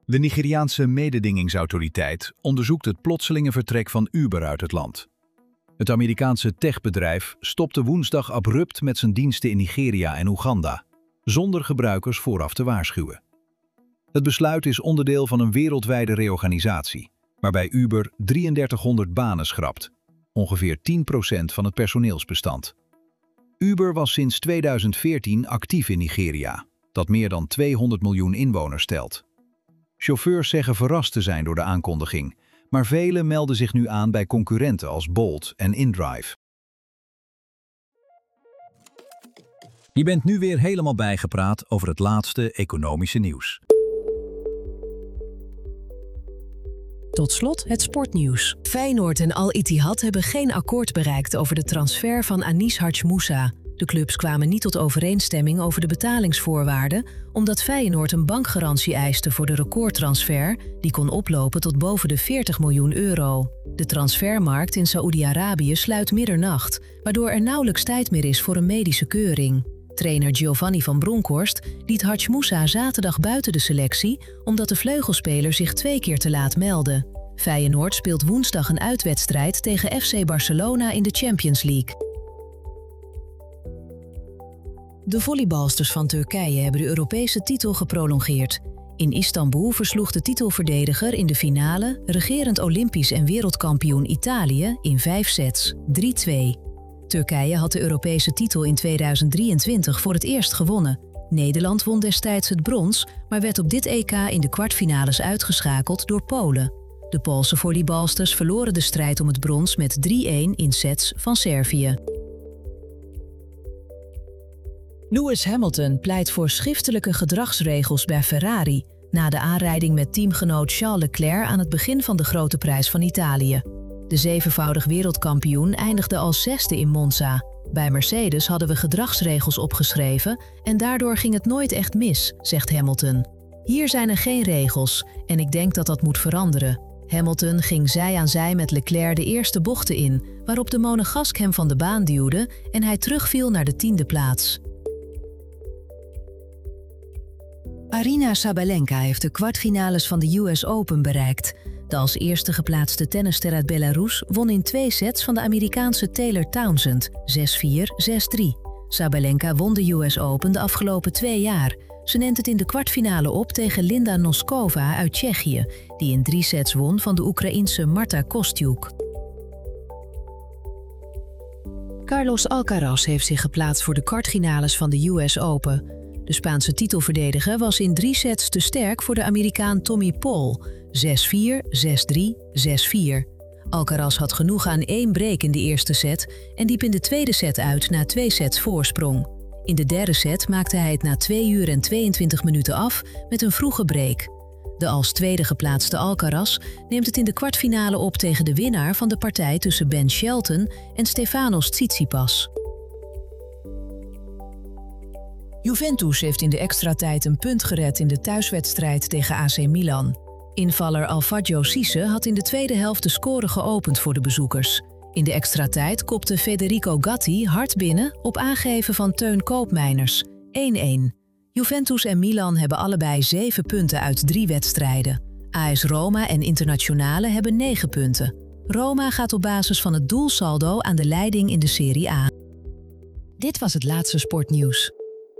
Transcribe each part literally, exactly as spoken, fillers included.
De Nigeriaanse mededingingsautoriteit onderzoekt het plotselinge vertrek van Uber uit het land. Het Amerikaanse techbedrijf stopte woensdag abrupt met zijn diensten in Nigeria en Oeganda, zonder gebruikers vooraf te waarschuwen. Het besluit is onderdeel van een wereldwijde reorganisatie, waarbij Uber drieduizenddriehonderd banen schrapt, ongeveer tien procent van het personeelsbestand. Uber was sinds tweeduizend veertien actief in Nigeria, dat meer dan tweehonderd miljoen inwoners telt. Chauffeurs zeggen verrast te zijn door de aankondiging, maar velen melden zich nu aan bij concurrenten als Bolt en InDrive. Je bent nu weer helemaal bijgepraat over het laatste economische nieuws. Tot slot het sportnieuws. Feyenoord en Al Ittihad hebben geen akkoord bereikt over de transfer van Anis Hadj Moussa. De clubs kwamen niet tot overeenstemming over de betalingsvoorwaarden, omdat Feyenoord een bankgarantie eiste voor de recordtransfer, die kon oplopen tot boven de veertig miljoen euro. De transfermarkt in Saoedi-Arabië sluit middernacht, waardoor er nauwelijks tijd meer is voor een medische keuring. Trainer Giovanni van Bronckhorst liet Hadj Moussa zaterdag buiten de selectie, omdat de vleugelspeler zich twee keer te laat meldde. Feyenoord speelt woensdag een uitwedstrijd tegen F C Barcelona in de Champions League. De volleybalsters van Turkije hebben de Europese titel geprolongeerd. In Istanbul versloeg de titelverdediger in de finale regerend Olympisch en wereldkampioen Italië in vijf sets, drie twee. Turkije had de Europese titel in tweeduizend drieëntwintig voor het eerst gewonnen. Nederland won destijds het brons, maar werd op dit E K in de kwartfinales uitgeschakeld door Polen. De Poolse volleybalsters verloren de strijd om het brons met drie-een in sets van Servië. Lewis Hamilton pleit voor schriftelijke gedragsregels bij Ferrari na de aanrijding met teamgenoot Charles Leclerc aan het begin van de Grote Prijs van Italië. De zevenvoudig wereldkampioen eindigde als zesde in Monza. Bij Mercedes hadden we gedragsregels opgeschreven en daardoor ging het nooit echt mis, zegt Hamilton. Hier zijn er geen regels en ik denk dat dat moet veranderen. Hamilton ging zij aan zij met Leclerc de eerste bochten in, waarop de Monegask hem van de baan duwde en hij terugviel naar de tiende plaats. Aryna Sabalenka heeft de kwartfinales van de U S Open bereikt. De als eerste geplaatste tennisster uit Belarus won in twee sets van de Amerikaanse Taylor Townsend, zes vier, zes drie. Sabalenka won de U S Open de afgelopen twee jaar. Ze neemt het in de kwartfinale op tegen Linda Noskova uit Tsjechië, die in drie sets won van de Oekraïense Marta Kostyuk. Carlos Alcaraz heeft zich geplaatst voor de kwartfinales van de U S Open. De Spaanse titelverdediger was in drie sets te sterk voor de Amerikaan Tommy Paul, zes vier, zes drie, zes vier. Alcaraz had genoeg aan één break in de eerste set en liep in de tweede set uit na twee sets voorsprong. In de derde set maakte hij het na twee uur en tweeëntwintig minuten af met een vroege break. De als tweede geplaatste Alcaraz neemt het in de kwartfinale op tegen de winnaar van de partij tussen Ben Shelton en Stefanos Tsitsipas. Juventus heeft in de extratijd een punt gered in de thuiswedstrijd tegen A C Milan. Invaller Alfredo Cisse had in de tweede helft de score geopend voor de bezoekers. In de extratijd kopte Federico Gatti hard binnen op aangeven van Teun Koopmeiners, één-één. Juventus en Milan hebben allebei zeven punten uit drie wedstrijden. A S Roma en Internazionale hebben negen punten. Roma gaat op basis van het doelsaldo aan de leiding in de Serie A. Dit was het laatste sportnieuws.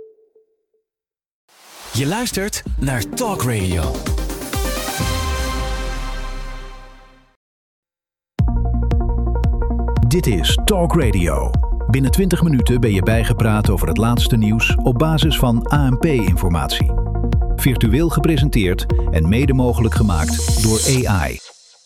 Je luistert naar Talk Radio. Dit is Talk Radio. Binnen twintig minuten ben je bijgepraat over het laatste nieuws op basis van A N P-informatie. Virtueel gepresenteerd en mede mogelijk gemaakt door A I.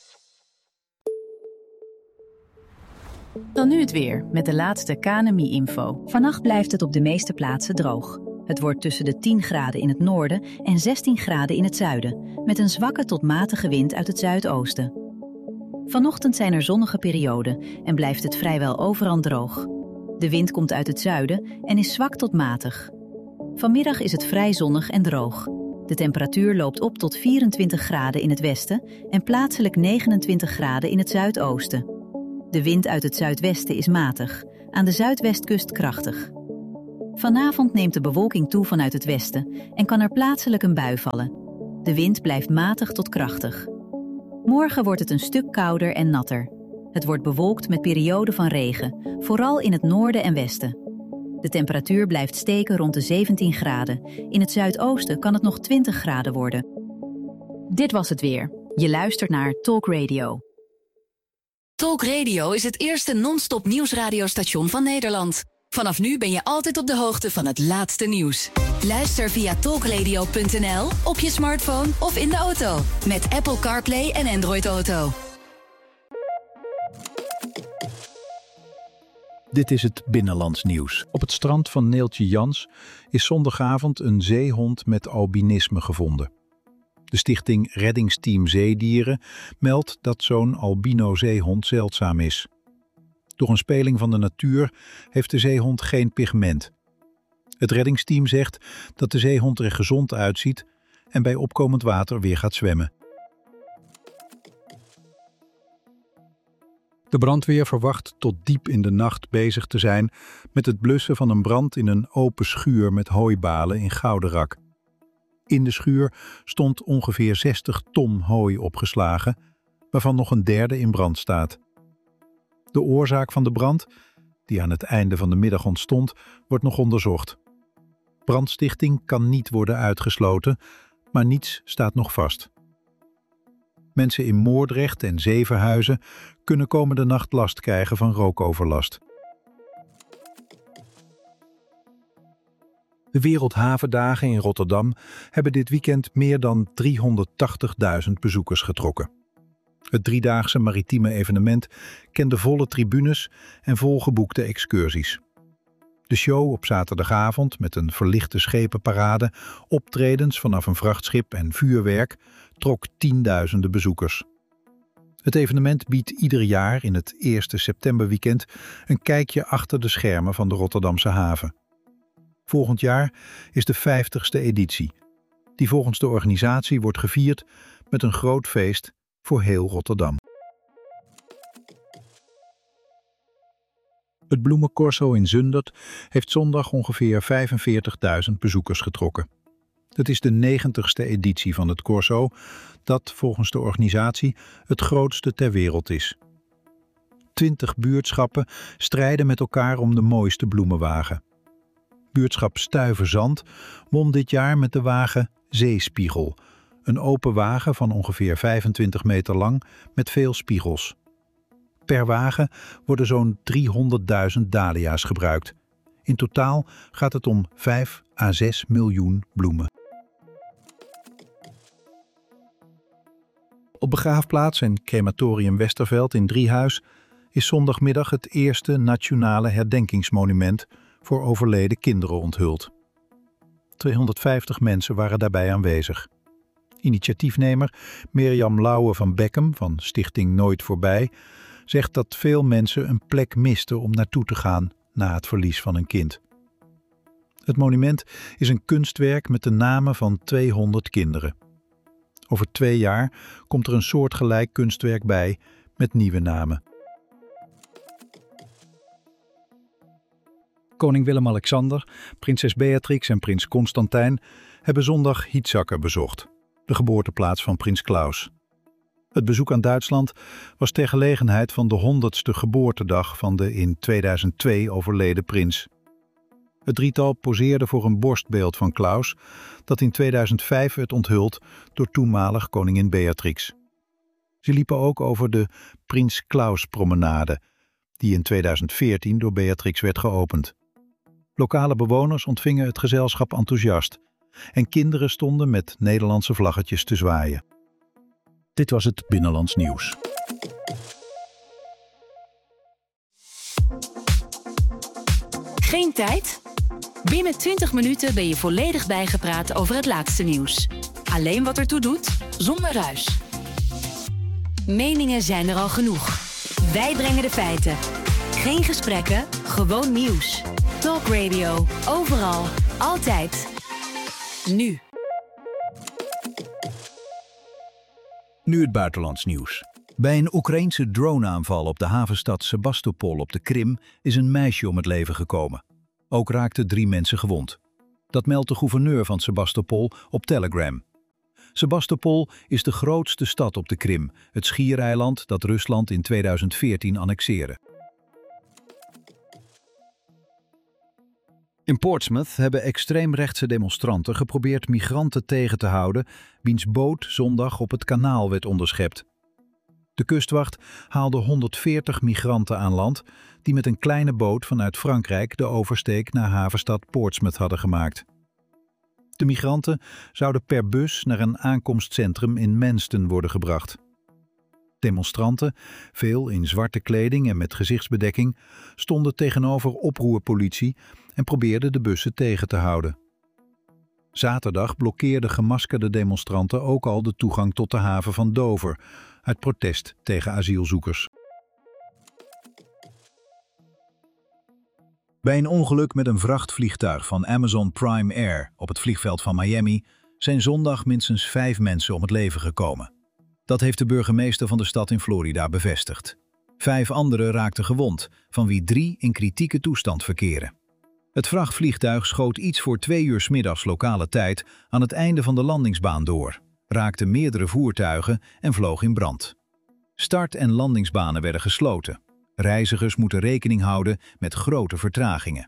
Dan nu het weer met de laatste K N M I-info. Vannacht blijft het op de meeste plaatsen droog. Het wordt tussen de tien graden in het noorden en zestien graden in het zuiden, met een zwakke tot matige wind uit het zuidoosten. Vanochtend zijn er zonnige perioden en blijft het vrijwel overal droog. De wind komt uit het zuiden en is zwak tot matig. Vanmiddag is het vrij zonnig en droog. De temperatuur loopt op tot vierentwintig graden in het westen en plaatselijk negenentwintig graden in het zuidoosten. De wind uit het zuidwesten is matig, aan de zuidwestkust krachtig. Vanavond neemt de bewolking toe vanuit het westen en kan er plaatselijk een bui vallen. De wind blijft matig tot krachtig. Morgen wordt het een stuk kouder en natter. Het wordt bewolkt met perioden van regen, vooral in het noorden en westen. De temperatuur blijft steken rond de zeventien graden. In het zuidoosten kan het nog twintig graden worden. Dit was het weer. Je luistert naar Talk Radio. Talk Radio is het eerste non-stop nieuwsradiostation van Nederland. Vanaf nu ben je altijd op de hoogte van het laatste nieuws. Luister via talkradio punt n l, op je smartphone of in de auto. Met Apple CarPlay en Android Auto. Dit is het Binnenlands nieuws. Op het strand van Neeltje Jans is zondagavond een zeehond met albinisme gevonden. De stichting Reddingsteam Zeedieren meldt dat zo'n albino-zeehond zeldzaam is. Door een speling van de natuur heeft de zeehond geen pigment. Het reddingsteam zegt dat de zeehond er gezond uitziet en bij opkomend water weer gaat zwemmen. De brandweer verwacht tot diep in de nacht bezig te zijn met het blussen van een brand in een open schuur met hooibalen in Gouderak. In de schuur stond ongeveer zestig ton hooi opgeslagen, waarvan nog een derde in brand staat. De oorzaak van de brand, die aan het einde van de middag ontstond, wordt nog onderzocht. Brandstichting kan niet worden uitgesloten, maar niets staat nog vast. Mensen in Moordrecht en Zevenhuizen kunnen komende nacht last krijgen van rookoverlast. De Wereldhavendagen in Rotterdam hebben dit weekend meer dan driehonderdtachtigduizend bezoekers getrokken. Het driedaagse maritieme evenement kende volle tribunes en volgeboekte excursies. De show op zaterdagavond met een verlichte schepenparade, optredens vanaf een vrachtschip en vuurwerk trok tienduizenden bezoekers. Het evenement biedt ieder jaar in het eerste septemberweekend een kijkje achter de schermen van de Rotterdamse haven. Volgend jaar is de vijftigste editie, die volgens de organisatie wordt gevierd met een groot feest voor heel Rotterdam. Het bloemencorso in Zundert heeft zondag ongeveer vijfenveertigduizend bezoekers getrokken. Het is de negentigste editie van het corso, dat volgens de organisatie het grootste ter wereld is. Twintig buurtschappen strijden met elkaar om de mooiste bloemenwagen. Buurtschap Stuyverzand won dit jaar met de wagen Zeespiegel, een open wagen van ongeveer vijfentwintig meter lang met veel spiegels. Per wagen worden zo'n driehonderdduizend dahlia's gebruikt. In totaal gaat het om vijf à zes miljoen bloemen. Op begraafplaats en crematorium Westerveld in Driehuis is zondagmiddag het eerste nationale herdenkingsmonument voor overleden kinderen onthuld. tweehonderdvijftig mensen waren daarbij aanwezig. Initiatiefnemer Mirjam Lauwe van Beckum van Stichting Nooit Voorbij zegt dat veel mensen een plek misten om naartoe te gaan na het verlies van een kind. Het monument is een kunstwerk met de namen van tweehonderd kinderen. Over twee jaar komt er een soortgelijk kunstwerk bij met nieuwe namen. Koning Willem-Alexander, prinses Beatrix en prins Constantijn hebben zondag Hietzakker bezocht, de geboorteplaats van prins Klaus. Het bezoek aan Duitsland was ter gelegenheid van de honderdste geboortedag van de in tweeduizend twee overleden prins. Het drietal poseerde voor een borstbeeld van Klaus, dat in tweeduizend vijf werd onthuld door toenmalig koningin Beatrix. Ze liepen ook over de Prins Klaus Promenade, die in tweeduizend veertien door Beatrix werd geopend. Lokale bewoners ontvingen het gezelschap enthousiast en kinderen stonden met Nederlandse vlaggetjes te zwaaien. Dit was het Binnenlands nieuws. Geen tijd? Binnen twintig minuten ben je volledig bijgepraat over het laatste nieuws. Alleen wat ertoe doet, zonder ruis. Meningen zijn er al genoeg. Wij brengen de feiten. Geen gesprekken, gewoon nieuws. Talk Radio, overal, altijd. Nu. Nu het buitenlands nieuws. Bij een Oekraïense droneaanval op de havenstad Sebastopol op de Krim is een meisje om het leven gekomen. Ook raakten drie mensen gewond. Dat meldt de gouverneur van Sebastopol op Telegram. Sebastopol is de grootste stad op de Krim, het schiereiland dat Rusland in tweeduizend veertien annexeerde. In Portsmouth hebben extreemrechtse demonstranten geprobeerd migranten tegen te houden, wiens boot zondag op het kanaal werd onderschept. De kustwacht haalde honderdveertig migranten aan land die met een kleine boot vanuit Frankrijk de oversteek naar havenstad Portsmouth hadden gemaakt. De migranten zouden per bus naar een aankomstcentrum in Manston worden gebracht. Demonstranten, veel in zwarte kleding en met gezichtsbedekking, stonden tegenover oproerpolitie en probeerden de bussen tegen te houden. Zaterdag blokkeerden gemaskerde demonstranten ook al de toegang tot de haven van Dover, uit protest tegen asielzoekers. Bij een ongeluk met een vrachtvliegtuig van Amazon Prime Air op het vliegveld van Miami zijn zondag minstens vijf mensen om het leven gekomen. Dat heeft de burgemeester van de stad in Florida bevestigd. Vijf anderen raakten gewond, van wie drie in kritieke toestand verkeren. Het vrachtvliegtuig schoot iets voor twee uur 's middags lokale tijd aan het einde van de landingsbaan door, raakte meerdere voertuigen en vloog in brand. Start- en landingsbanen werden gesloten. Reizigers moeten rekening houden met grote vertragingen.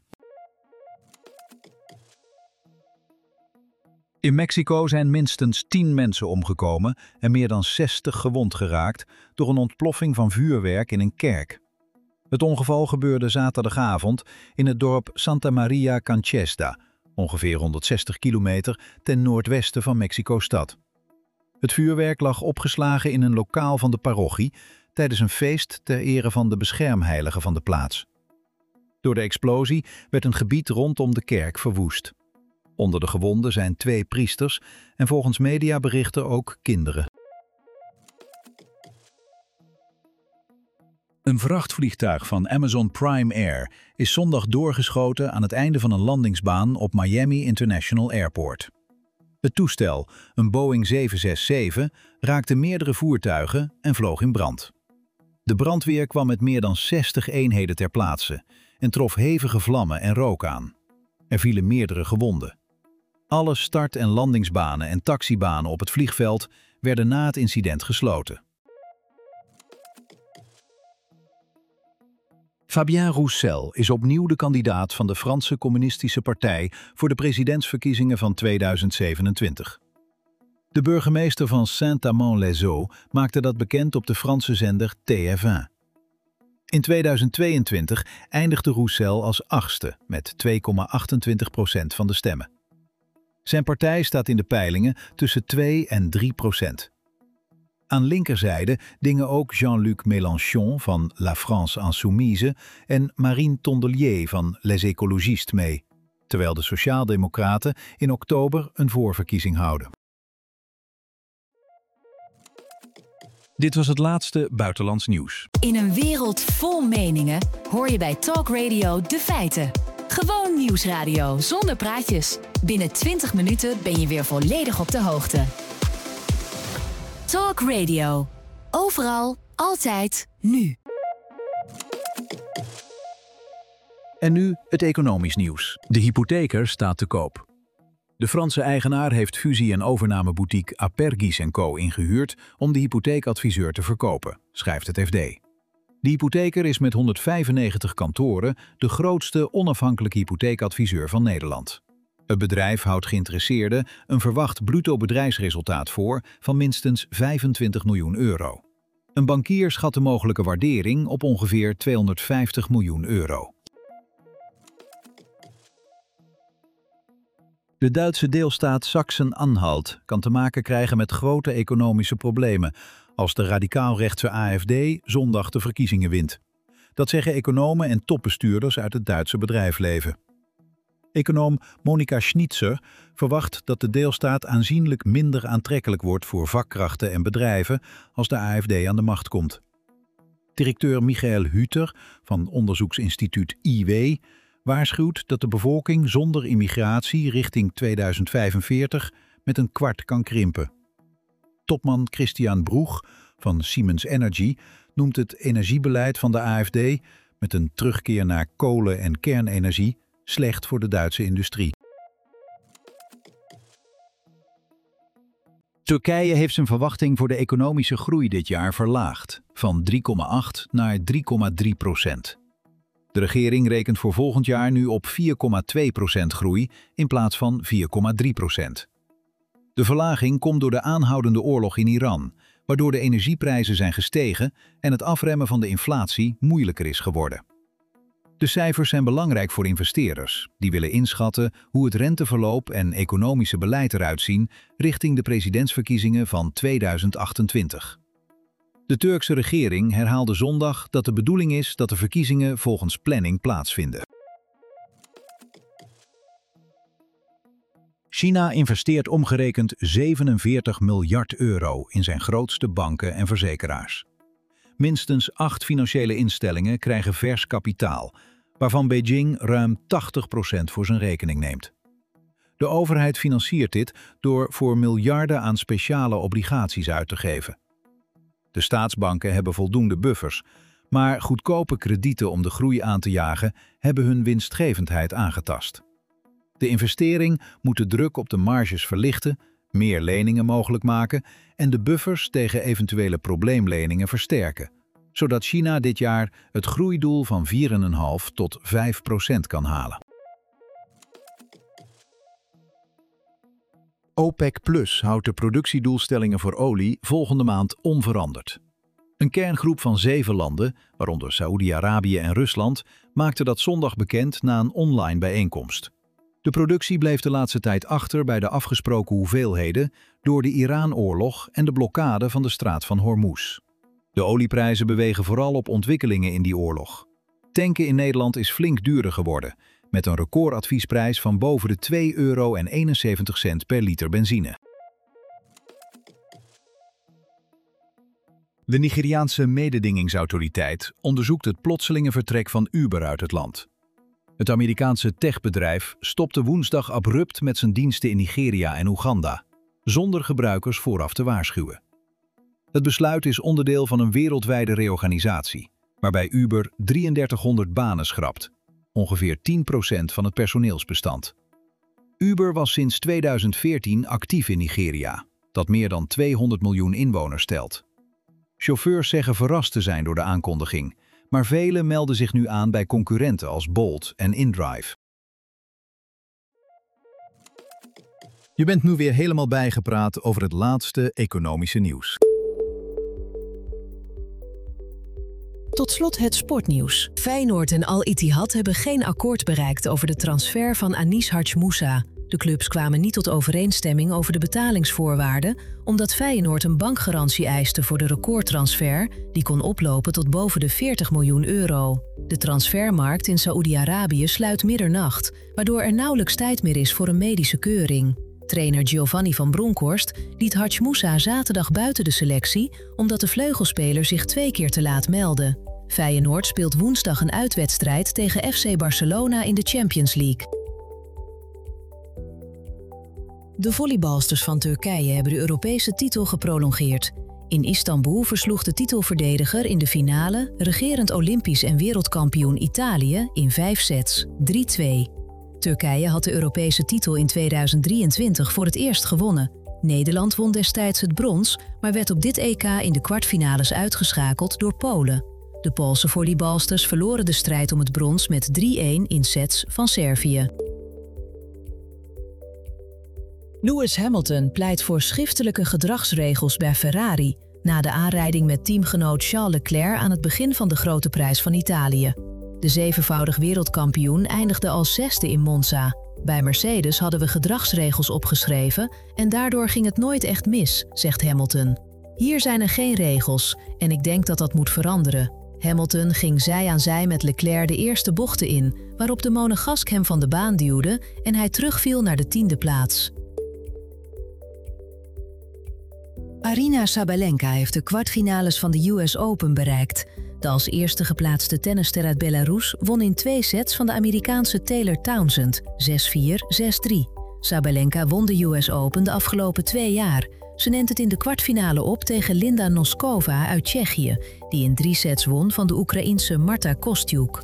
In Mexico zijn minstens tien mensen omgekomen en meer dan zestig gewond geraakt door een ontploffing van vuurwerk in een kerk. Het ongeval gebeurde zaterdagavond in het dorp Santa Maria Canchesta, ongeveer honderdzestig kilometer ten noordwesten van Mexico-stad. Het vuurwerk lag opgeslagen in een lokaal van de parochie tijdens een feest ter ere van de beschermheilige van de plaats. Door de explosie werd een gebied rondom de kerk verwoest. Onder de gewonden zijn twee priesters en volgens mediaberichten ook kinderen. Een vrachtvliegtuig van Amazon Prime Air is zondag doorgeschoten aan het einde van een landingsbaan op Miami International Airport. Het toestel, een Boeing zeven zes zeven, raakte meerdere voertuigen en vloog in brand. De brandweer kwam met meer dan zestig eenheden ter plaatse en trof hevige vlammen en rook aan. Er vielen meerdere gewonden. Alle start- en landingsbanen en taxibanen op het vliegveld werden na het incident gesloten. Fabien Roussel is opnieuw de kandidaat van de Franse Communistische Partij voor de presidentsverkiezingen van tweeduizend zevenentwintig. De burgemeester van Saint-Amand-les-Eaux maakte dat bekend op de Franse zender T F één. In tweeduizend tweeëntwintig eindigde Roussel als achtste met twee komma achtentwintig procent van de stemmen. Zijn partij staat in de peilingen tussen twee en drie procent. Aan linkerzijde dingen ook Jean-Luc Mélenchon van La France Insoumise en Marine Tondelier van Les Écologistes mee, terwijl de Sociaaldemocraten in oktober een voorverkiezing houden. Dit was het laatste buitenlands nieuws. In een wereld vol meningen hoor je bij Talk Radio de feiten. Gewoon nieuwsradio zonder praatjes. Binnen twintig minuten ben je weer volledig op de hoogte. Talk Radio. Overal, altijd, nu. En nu het economisch nieuws. De hypotheker staat te koop. De Franse eigenaar heeft fusie- en overnameboutique Apergis en Co ingehuurd om de hypotheekadviseur te verkopen, schrijft het F D. De hypotheker is met honderdvijfennegentig kantoren de grootste onafhankelijke hypotheekadviseur van Nederland. Het bedrijf houdt geïnteresseerden een verwacht bruto bedrijfsresultaat voor van minstens vijfentwintig miljoen euro. Een bankier schat de mogelijke waardering op ongeveer tweehonderdvijftig miljoen euro. De Duitse deelstaat Sachsen-Anhalt kan te maken krijgen met grote economische problemen als de radicaal-rechtse A F D zondag de verkiezingen wint. Dat zeggen economen en topbestuurders uit het Duitse bedrijfsleven. Econoom Monika Schnitzer verwacht dat de deelstaat aanzienlijk minder aantrekkelijk wordt voor vakkrachten en bedrijven als de A F D aan de macht komt. Directeur Michael Hüter van onderzoeksinstituut I W waarschuwt dat de bevolking zonder immigratie richting tweeduizend vijfenveertig met een kwart kan krimpen. Topman Christian Broeg van Siemens Energy noemt het energiebeleid van de A F D met een terugkeer naar kolen- en kernenergie slecht voor de Duitse industrie. Turkije heeft zijn verwachting voor de economische groei dit jaar verlaagd, van drie komma acht naar drie komma drie procent. De regering rekent voor volgend jaar nu op vier komma twee procent groei in plaats van vier komma drie procent. De verlaging komt door de aanhoudende oorlog in Iran, waardoor de energieprijzen zijn gestegen en het afremmen van de inflatie moeilijker is geworden. De cijfers zijn belangrijk voor investeerders, die willen inschatten hoe het renteverloop en economische beleid eruit zien richting de presidentsverkiezingen van tweeduizend achtentwintig. De Turkse regering herhaalde zondag dat de bedoeling is dat de verkiezingen volgens planning plaatsvinden. China investeert omgerekend zevenenveertig miljard euro in zijn grootste banken en verzekeraars. Minstens acht financiële instellingen krijgen vers kapitaal, waarvan Beijing ruim tachtig procent voor zijn rekening neemt. De overheid financiert dit door voor miljarden aan speciale obligaties uit te geven. De staatsbanken hebben voldoende buffers, maar goedkope kredieten om de groei aan te jagen hebben hun winstgevendheid aangetast. De investering moet de druk op de marges verlichten, meer leningen mogelijk maken en de buffers tegen eventuele probleemleningen versterken, zodat China dit jaar het groeidoel van vier komma vijf tot vijf procent kan halen. OPEC Plus houdt de productiedoelstellingen voor olie volgende maand onveranderd. Een kerngroep van zeven landen, waaronder Saoedi-Arabië en Rusland, maakte dat zondag bekend na een online bijeenkomst. De productie bleef de laatste tijd achter bij de afgesproken hoeveelheden door de Iran-oorlog en de blokkade van de straat van Hormuz. De olieprijzen bewegen vooral op ontwikkelingen in die oorlog. Tanken in Nederland is flink duurder geworden, met een recordadviesprijs van boven de twee euro en eenenzeventig cent per liter benzine. De Nigeriaanse mededingingsautoriteit onderzoekt het plotselinge vertrek van Uber uit het land. Het Amerikaanse techbedrijf stopte woensdag abrupt met zijn diensten in Nigeria en Oeganda, zonder gebruikers vooraf te waarschuwen. Het besluit is onderdeel van een wereldwijde reorganisatie, waarbij Uber drieduizenddertighonderd banen schrapt, ongeveer tien procent van het personeelsbestand. Uber was sinds tweeduizend veertien actief in Nigeria, dat meer dan tweehonderd miljoen inwoners telt. Chauffeurs zeggen verrast te zijn door de aankondiging, maar velen melden zich nu aan bij concurrenten als Bolt en InDrive. Je bent nu weer helemaal bijgepraat over het laatste economische nieuws. Tot slot het sportnieuws. Feyenoord en Al Ittihad hebben geen akkoord bereikt over de transfer van Anis Hadj Moussa. De clubs kwamen niet tot overeenstemming over de betalingsvoorwaarden, omdat Feyenoord een bankgarantie eiste voor de recordtransfer, die kon oplopen tot boven de veertig miljoen euro. De transfermarkt in Saoedi-Arabië sluit middernacht, waardoor er nauwelijks tijd meer is voor een medische keuring. Trainer Giovanni van Bronckhorst liet Hadj Moussa zaterdag buiten de selectie, omdat de vleugelspeler zich twee keer te laat meldde. Feyenoord speelt woensdag een uitwedstrijd tegen F C Barcelona in de Champions League. De volleybalsters van Turkije hebben de Europese titel geprolongeerd. In Istanbul versloeg de titelverdediger in de finale regerend Olympisch en wereldkampioen Italië in vijf sets, drie twee. Turkije had de Europese titel in tweeduizend drieëntwintig voor het eerst gewonnen. Nederland won destijds het brons, maar werd op dit E K in de kwartfinales uitgeschakeld door Polen. De Poolse volleybalsters verloren de strijd om het brons met drie-een in sets van Servië. Lewis Hamilton pleit voor schriftelijke gedragsregels bij Ferrari na de aanrijding met teamgenoot Charles Leclerc aan het begin van de Grote Prijs van Italië. De zevenvoudig wereldkampioen eindigde als zesde in Monza. Bij Mercedes hadden we gedragsregels opgeschreven en daardoor ging het nooit echt mis, zegt Hamilton. Hier zijn er geen regels en ik denk dat dat moet veranderen. Hamilton ging zij aan zij met Leclerc de eerste bochten in, waarop de monegask hem van de baan duwde en hij terugviel naar de tiende plaats. Aryna Sabalenka heeft de kwartfinales van de U S Open bereikt. De als eerste geplaatste tennisster uit Belarus won in twee sets van de Amerikaanse Taylor Townsend, zes vier, zes drie. Sabalenka won de U S Open de afgelopen twee jaar. Ze neemt het in de kwartfinale op tegen Linda Noskova uit Tsjechië, die in drie sets won van de Oekraïense Marta Kostyuk.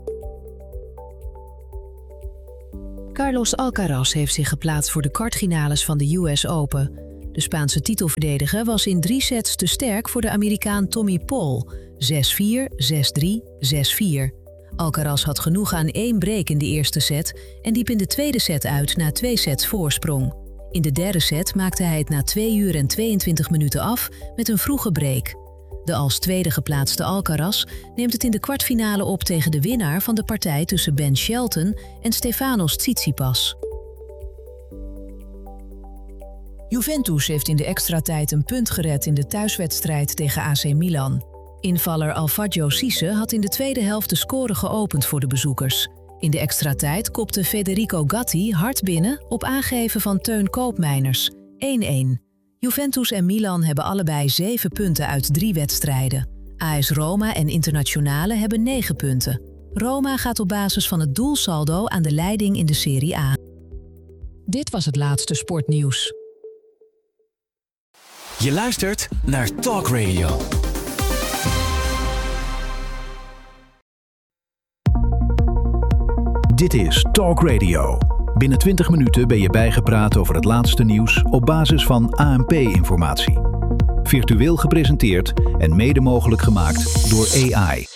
Carlos Alcaraz heeft zich geplaatst voor de kwartfinales van de U S Open. De Spaanse titelverdediger was in drie sets te sterk voor de Amerikaan Tommy Paul. zes vier, zes drie, zes vier. Alcaraz had genoeg aan één break in de eerste set en liep in de tweede set uit na twee sets voorsprong. In de derde set maakte hij het na twee uur en tweeëntwintig minuten af met een vroege break. De als tweede geplaatste Alcaraz neemt het in de kwartfinale op tegen de winnaar van de partij tussen Ben Shelton en Stefanos Tsitsipas. Juventus heeft in de extratijd een punt gered in de thuiswedstrijd tegen A C Milan. Invaller Alfredo Cisse had in de tweede helft de score geopend voor de bezoekers. In de extratijd kopte Federico Gatti hard binnen op aangeven van Teun Koopmeiners. één-één. Juventus en Milan hebben allebei zeven punten uit drie wedstrijden. A S Roma en Internazionale hebben negen punten. Roma gaat op basis van het doelsaldo aan de leiding in de Serie A. Dit was het laatste sportnieuws. Je luistert naar Talk Radio. Dit is Talk Radio. Binnen twintig minuten ben je bijgepraat over het laatste nieuws op basis van A N P-informatie. Virtueel gepresenteerd en mede mogelijk gemaakt door A I.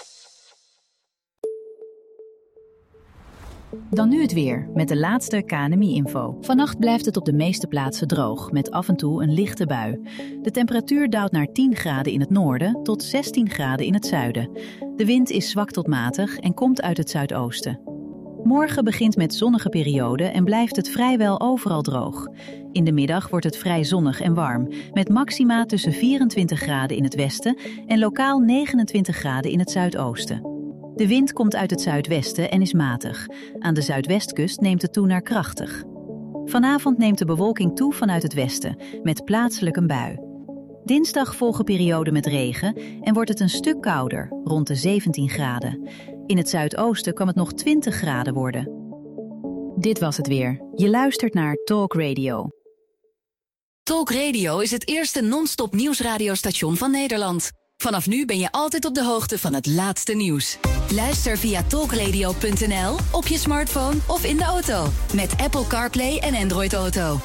Dan nu het weer, met de laatste K N M I-info. Vannacht blijft het op de meeste plaatsen droog, met af en toe een lichte bui. De temperatuur daalt naar tien graden in het noorden tot zestien graden in het zuiden. De wind is zwak tot matig en komt uit het zuidoosten. Morgen begint met zonnige perioden en blijft het vrijwel overal droog. In de middag wordt het vrij zonnig en warm, met maxima tussen vierentwintig graden in het westen en lokaal negenentwintig graden in het zuidoosten. De wind komt uit het zuidwesten en is matig. Aan de zuidwestkust neemt het toe naar krachtig. Vanavond neemt de bewolking toe vanuit het westen, met plaatselijk een bui. Dinsdag volgen perioden met regen en wordt het een stuk kouder, rond de zeventien graden. In het zuidoosten kan het nog twintig graden worden. Dit was het weer. Je luistert naar Talk Radio. Talk Radio is het eerste non-stop nieuwsradiostation van Nederland. Vanaf nu ben je altijd op de hoogte van het laatste nieuws. Luister via talkradio punt n l, op je smartphone of in de auto. Met Apple CarPlay en Android Auto.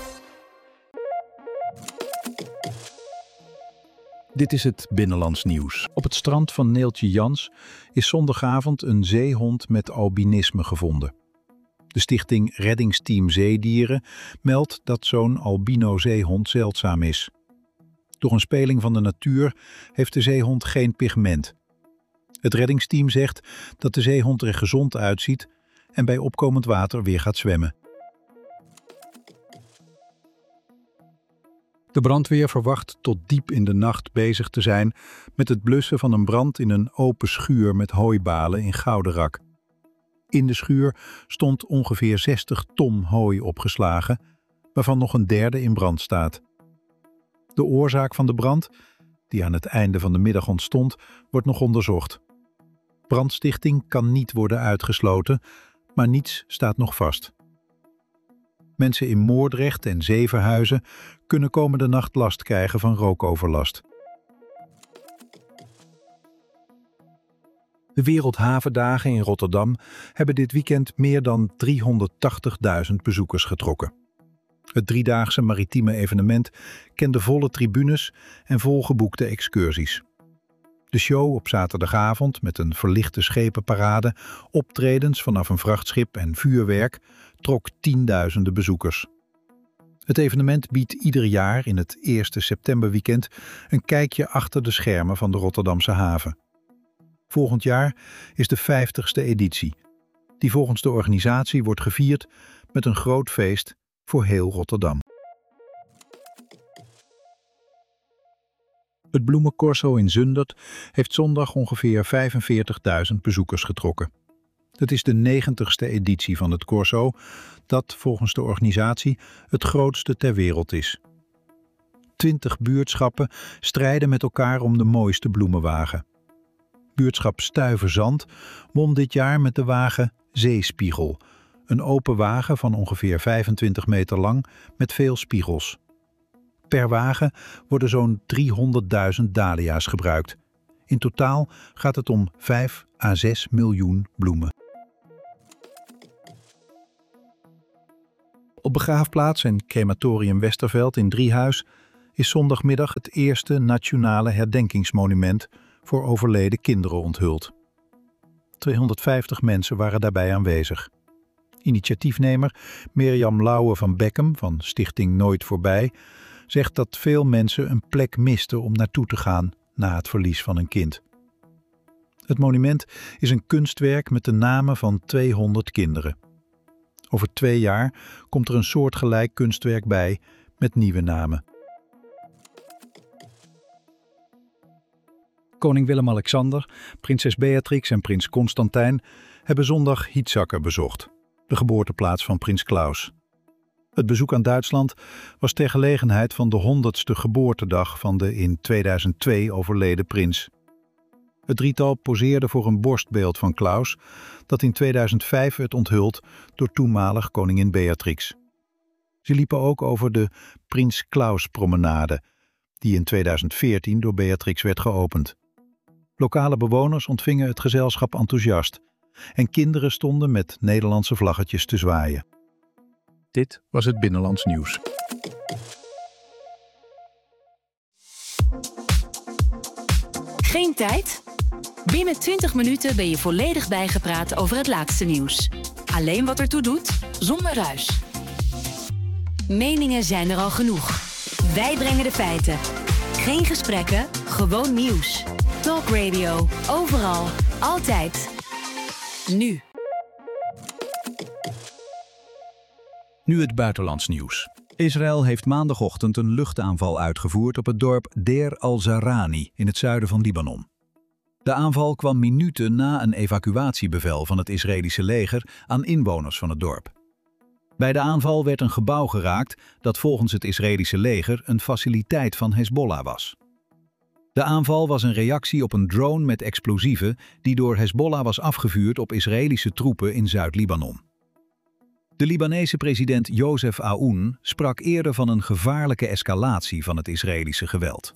Dit is het Binnenlands nieuws. Op het strand van Neeltje Jans is zondagavond een zeehond met albinisme gevonden. De stichting Reddingsteam Zeedieren meldt dat zo'n albino-zeehond zeldzaam is. Door een speling van de natuur heeft de zeehond geen pigment. Het reddingsteam zegt dat de zeehond er gezond uitziet en bij opkomend water weer gaat zwemmen. De brandweer verwacht tot diep in de nacht bezig te zijn met het blussen van een brand in een open schuur met hooibalen in Gouderak. In de schuur stond ongeveer zestig ton hooi opgeslagen, waarvan nog een derde in brand staat. De oorzaak van de brand, die aan het einde van de middag ontstond, wordt nog onderzocht. Brandstichting kan niet worden uitgesloten, maar niets staat nog vast. Mensen in Moordrecht en Zevenhuizen kunnen komende nacht last krijgen van rookoverlast. De Wereldhavendagen in Rotterdam hebben dit weekend meer dan driehonderdtachtigduizend bezoekers getrokken. Het driedaagse maritieme evenement kende volle tribunes en volgeboekte excursies. De show op zaterdagavond met een verlichte schepenparade, optredens vanaf een vrachtschip en vuurwerk trok tienduizenden bezoekers. Het evenement biedt ieder jaar in het eerste septemberweekend een kijkje achter de schermen van de Rotterdamse haven. Volgend jaar is de vijftigste editie, die volgens de organisatie wordt gevierd met een groot feest voor heel Rotterdam. Het bloemencorso in Zundert heeft zondag ongeveer vijfenveertigduizend bezoekers getrokken. Het is de negentigste editie van het corso, dat volgens de organisatie het grootste ter wereld is. Twintig buurtschappen strijden met elkaar om de mooiste bloemenwagen. Buurtschap Stuiverzand won dit jaar met de wagen Zeespiegel, een open wagen van ongeveer vijfentwintig meter lang met veel spiegels. Per wagen worden zo'n driehonderdduizend dahlia's gebruikt. In totaal gaat het om vijf à zes miljoen bloemen. Op begraafplaats en crematorium Westerveld in Driehuis is zondagmiddag het eerste nationale herdenkingsmonument voor overleden kinderen onthuld. tweehonderdvijftig mensen waren daarbij aanwezig. Initiatiefnemer Mirjam Lauwe van Beckum van Stichting Nooit Voorbij zegt dat veel mensen een plek misten om naartoe te gaan na het verlies van een kind. Het monument is een kunstwerk met de namen van tweehonderd kinderen. Over twee jaar komt er een soortgelijk kunstwerk bij met nieuwe namen. Koning Willem-Alexander, prinses Beatrix en prins Constantijn hebben zondag Hietzakker bezocht, de geboorteplaats van prins Klaus. Het bezoek aan Duitsland was ter gelegenheid van de honderdste geboortedag van de in tweeduizend twee overleden prins. Het drietal poseerde voor een borstbeeld van Klaus, dat in tweeduizend vijf werd onthuld door toenmalig koningin Beatrix. Ze liepen ook over de Prins Klaus Promenade, die in tweeduizend veertien door Beatrix werd geopend. Lokale bewoners ontvingen het gezelschap enthousiast en kinderen stonden met Nederlandse vlaggetjes te zwaaien. Dit was het Binnenlands Nieuws. Geen tijd? Binnen twintig minuten ben je volledig bijgepraat over het laatste nieuws. Alleen wat ertoe doet, zonder ruis. Meningen zijn er al genoeg. Wij brengen de feiten. Geen gesprekken, gewoon nieuws. Talk Radio. Overal. Altijd. Nu. Nu het buitenlands nieuws. Israël heeft maandagochtend een luchtaanval uitgevoerd op het dorp Deir al-Zarani in het zuiden van Libanon. De aanval kwam minuten na een evacuatiebevel van het Israëlische leger aan inwoners van het dorp. Bij de aanval werd een gebouw geraakt dat volgens het Israëlische leger een faciliteit van Hezbollah was. De aanval was een reactie op een drone met explosieven die door Hezbollah was afgevuurd op Israëlische troepen in Zuid-Libanon. De Libanese president Joseph Aoun sprak eerder van een gevaarlijke escalatie van het Israëlische geweld.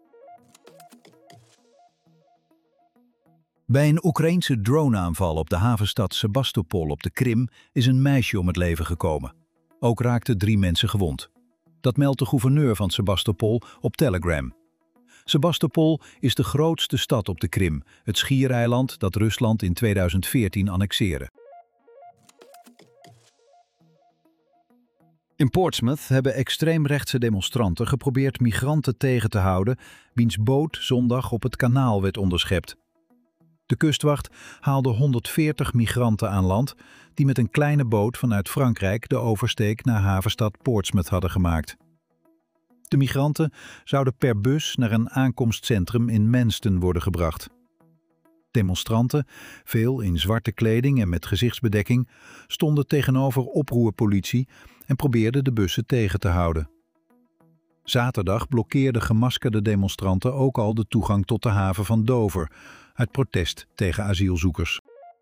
Bij een Oekraïense droneaanval op de havenstad Sebastopol op de Krim is een meisje om het leven gekomen. Ook raakten drie mensen gewond. Dat meldt de gouverneur van Sebastopol op Telegram. Sebastopol is de grootste stad op de Krim, het schiereiland dat Rusland in tweeduizend veertien annexeerde. In Portsmouth hebben extreemrechtse demonstranten geprobeerd migranten tegen te houden, wiens boot zondag op het kanaal werd onderschept. De kustwacht haalde honderdveertig migranten aan land die met een kleine boot vanuit Frankrijk de oversteek naar havenstad Portsmouth hadden gemaakt. De migranten zouden per bus naar een aankomstcentrum in Manston worden gebracht. Demonstranten, veel in zwarte kleding en met gezichtsbedekking, stonden tegenover oproerpolitie en probeerden de bussen tegen te houden. Zaterdag blokkeerden gemaskerde demonstranten ook al de toegang tot de haven van Dover, uit protest tegen asielzoekers.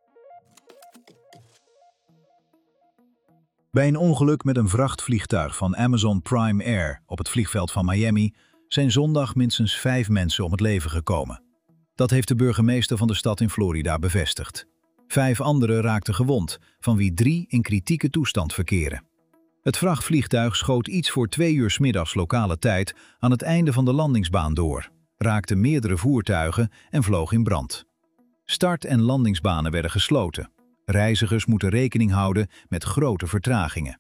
Bij een ongeluk met een vrachtvliegtuig van Amazon Prime Air op het vliegveld van Miami zijn zondag minstens vijf mensen om het leven gekomen. Dat heeft de burgemeester van de stad in Florida bevestigd. Vijf anderen raakten gewond, van wie drie in kritieke toestand verkeren. Het vrachtvliegtuig schoot iets voor twee uur 's middags lokale tijd aan het einde van de landingsbaan door, raakte meerdere voertuigen en vloog in brand. Start- en landingsbanen werden gesloten. Reizigers moeten rekening houden met grote vertragingen.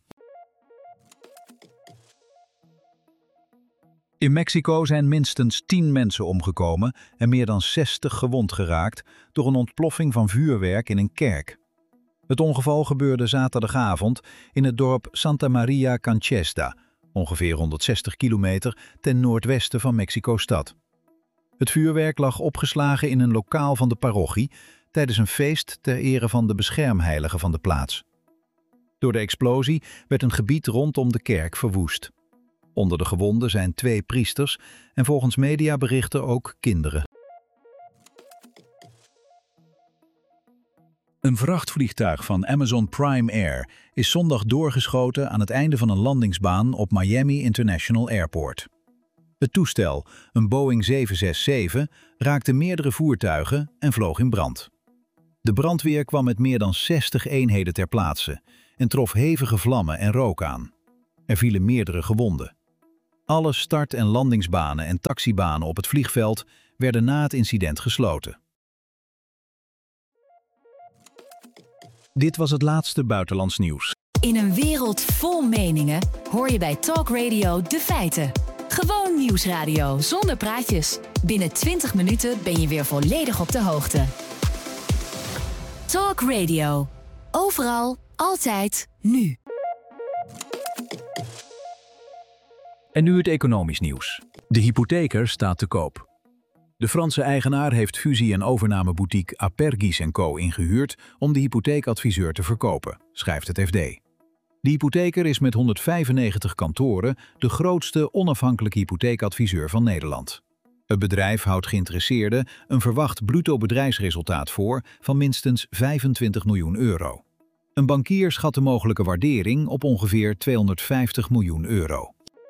In Mexico zijn minstens tien mensen omgekomen en meer dan zestig gewond geraakt door een ontploffing van vuurwerk in een kerk. Het ongeval gebeurde zaterdagavond in het dorp Santa Maria Canchesta, ongeveer honderdzestig kilometer ten noordwesten van Mexico-stad. Het vuurwerk lag opgeslagen in een lokaal van de parochie tijdens een feest ter ere van de beschermheilige van de plaats. Door de explosie werd een gebied rondom de kerk verwoest. Onder de gewonden zijn twee priesters en volgens mediaberichten ook kinderen. Een vrachtvliegtuig van Amazon Prime Air is zondag doorgeschoten aan het einde van een landingsbaan op Miami International Airport. Het toestel, een Boeing zeven zes zeven, raakte meerdere voertuigen en vloog in brand. De brandweer kwam met meer dan zestig eenheden ter plaatse en trof hevige vlammen en rook aan. Er vielen meerdere gewonden. Alle start- en landingsbanen en taxibanen op het vliegveld werden na het incident gesloten. Dit was het laatste buitenlands nieuws. In een wereld vol meningen hoor je bij Talk Radio de feiten. Gewoon nieuwsradio zonder praatjes. Binnen twintig minuten ben je weer volledig op de hoogte. Talk Radio. Overal, altijd, nu. En nu het economisch nieuws. De hypotheker staat te koop. De Franse eigenaar heeft fusie- en overnameboutique Apergis en Co. ingehuurd om de hypotheekadviseur te verkopen, schrijft het F D. De hypotheker is met honderdvijfennegentig kantoren de grootste onafhankelijke hypotheekadviseur van Nederland. Het bedrijf houdt geïnteresseerden een verwacht bruto bedrijfsresultaat voor van minstens vijfentwintig miljoen euro. Een bankier schat de mogelijke waardering op ongeveer tweehonderdvijftig miljoen euro.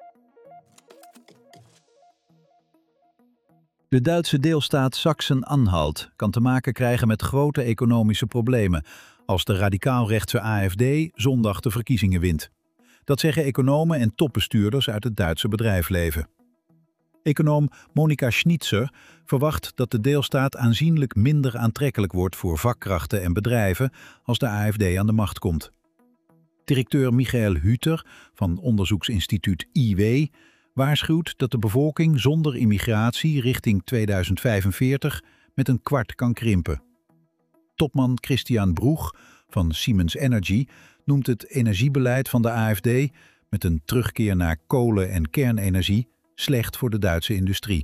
De Duitse deelstaat Sachsen-Anhalt kan te maken krijgen met grote economische problemen als de radicaal-rechtse A F D zondag de verkiezingen wint. Dat zeggen economen en topbestuurders uit het Duitse bedrijfsleven. Econoom Monika Schnitzer verwacht dat de deelstaat aanzienlijk minder aantrekkelijk wordt voor vakkrachten en bedrijven als de A F D aan de macht komt. Directeur Michael Hüter van onderzoeksinstituut I W waarschuwt dat de bevolking zonder immigratie richting tweeduizend vijfenveertig met een kwart kan krimpen. Topman Christian Broeg van Siemens Energy noemt het energiebeleid van de A F D met een terugkeer naar kolen- en kernenergie slecht voor de Duitse industrie.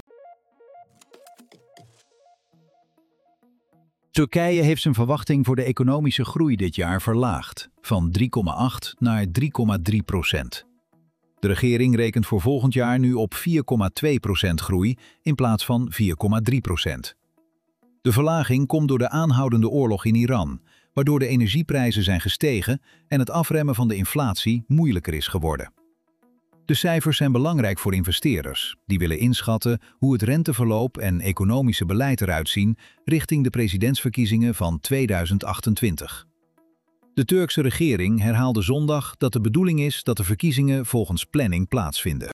Turkije heeft zijn verwachting voor de economische groei dit jaar verlaagd, van drie komma acht naar drie komma drie procent. De regering rekent voor volgend jaar nu op vier komma twee procent groei in plaats van vier komma drie procent. De verlaging komt door de aanhoudende oorlog in Iran, waardoor de energieprijzen zijn gestegen en het afremmen van de inflatie moeilijker is geworden. De cijfers zijn belangrijk voor investeerders, die willen inschatten hoe het renteverloop en economische beleid eruit zien richting de presidentsverkiezingen van tweeduizend achtentwintig. De Turkse regering herhaalde zondag dat de bedoeling is dat de verkiezingen volgens planning plaatsvinden.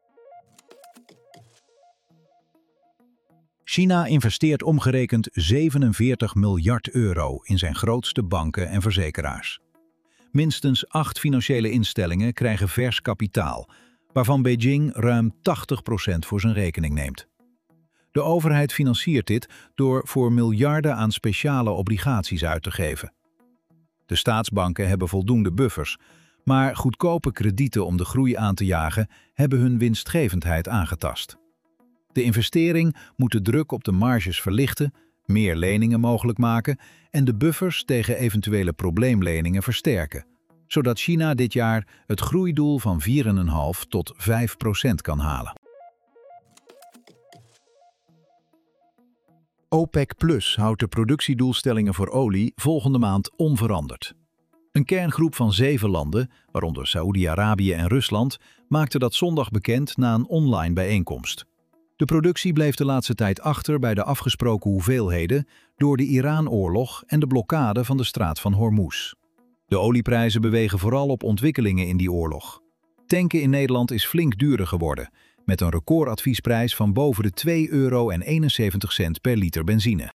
China investeert omgerekend zevenenveertig miljard euro in zijn grootste banken en verzekeraars. Minstens acht financiële instellingen krijgen vers kapitaal, waarvan Beijing ruim tachtig procent voor zijn rekening neemt. De overheid financiert dit door voor miljarden aan speciale obligaties uit te geven. De staatsbanken hebben voldoende buffers, maar goedkope kredieten om de groei aan te jagen hebben hun winstgevendheid aangetast. De investering moet de druk op de marges verlichten, meer leningen mogelijk maken en de buffers tegen eventuele probleemleningen versterken, zodat China dit jaar het groeidoel van vier komma vijf tot vijf procent kan halen. OPEC Plus houdt de productiedoelstellingen voor olie volgende maand onveranderd. Een kerngroep van zeven landen, waaronder Saoedi-Arabië en Rusland, maakte dat zondag bekend na een online bijeenkomst. De productie bleef de laatste tijd achter bij de afgesproken hoeveelheden door de Iran-oorlog en de blokkade van de straat van Hormuz. De olieprijzen bewegen vooral op ontwikkelingen in die oorlog. Tanken in Nederland is flink duurder geworden, met een recordadviesprijs van boven de twee euro en eenenzeventig cent per liter benzine.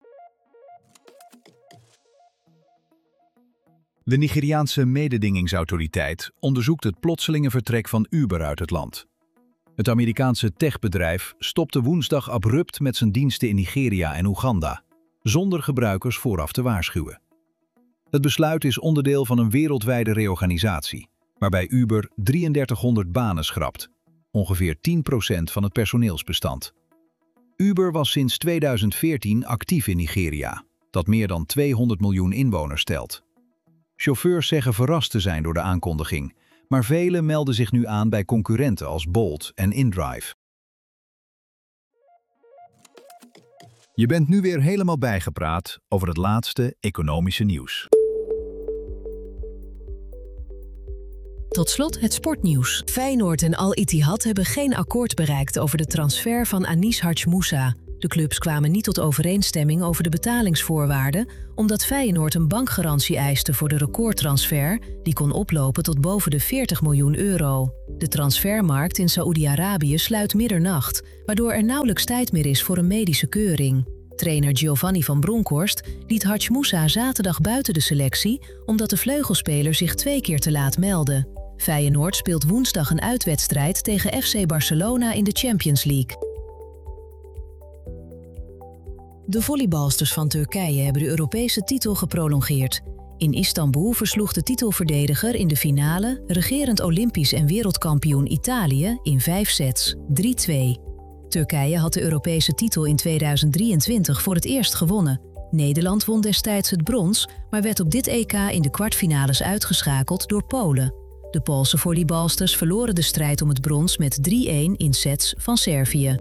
De Nigeriaanse mededingingsautoriteit onderzoekt het plotselinge vertrek van Uber uit het land. Het Amerikaanse techbedrijf stopte woensdag abrupt met zijn diensten in Nigeria en Oeganda, zonder gebruikers vooraf te waarschuwen. Het besluit is onderdeel van een wereldwijde reorganisatie, waarbij Uber drieëndertighonderd banen schrapt, ongeveer tien procent van het personeelsbestand. Uber was sinds tweeduizend veertien actief in Nigeria, dat meer dan tweehonderd miljoen inwoners telt. Chauffeurs zeggen verrast te zijn door de aankondiging, maar velen melden zich nu aan bij concurrenten als Bolt en InDrive. Je bent nu weer helemaal bijgepraat over het laatste economische nieuws. Tot slot het sportnieuws. Feyenoord en Al Ittihad hebben geen akkoord bereikt over de transfer van Anis Harj Moussa. De clubs kwamen niet tot overeenstemming over de betalingsvoorwaarden, omdat Feyenoord een bankgarantie eiste voor de recordtransfer, die kon oplopen tot boven de veertig miljoen euro. De transfermarkt in Saoedi-Arabië sluit middernacht, waardoor er nauwelijks tijd meer is voor een medische keuring. Trainer Giovanni van Bronckhorst liet Hadj Moussa zaterdag buiten de selectie, omdat de vleugelspeler zich twee keer te laat meldde. Feyenoord speelt woensdag een uitwedstrijd tegen F C Barcelona in de Champions League. De volleybalsters van Turkije hebben de Europese titel geprolongeerd. In Istanbul versloeg de titelverdediger in de finale regerend Olympisch en wereldkampioen Italië in vijf sets, drie twee. Turkije had de Europese titel in tweeduizend drieëntwintig voor het eerst gewonnen. Nederland won destijds het brons, maar werd op dit E K in de kwartfinales uitgeschakeld door Polen. De Poolse volleybalsters verloren de strijd om het brons met drie-een in sets van Servië.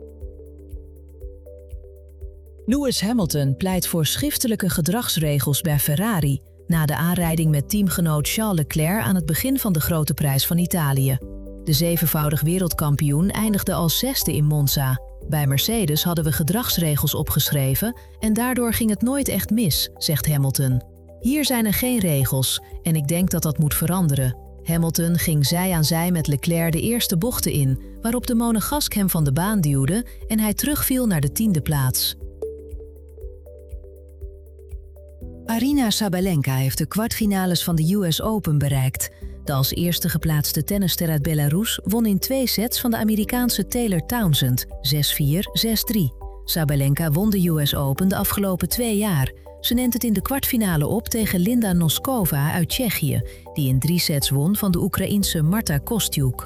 Lewis Hamilton pleit voor schriftelijke gedragsregels bij Ferrari na de aanrijding met teamgenoot Charles Leclerc aan het begin van de Grote Prijs van Italië. De zevenvoudig wereldkampioen eindigde als zesde in Monza. Bij Mercedes hadden we gedragsregels opgeschreven en daardoor ging het nooit echt mis, zegt Hamilton. Hier zijn er geen regels en ik denk dat dat moet veranderen. Hamilton ging zij aan zij met Leclerc de eerste bochten in, waarop de monegask hem van de baan duwde en hij terugviel naar de tiende plaats. Aryna Sabalenka heeft de kwartfinales van de U S Open bereikt. De als eerste geplaatste tennisster uit Belarus won in twee sets van de Amerikaanse Taylor Townsend, zes vier, zes drie. Sabalenka won de U S Open de afgelopen twee jaar. Ze neemt het in de kwartfinale op tegen Linda Noskova uit Tsjechië, die in drie sets won van de Oekraïense Marta Kostyuk.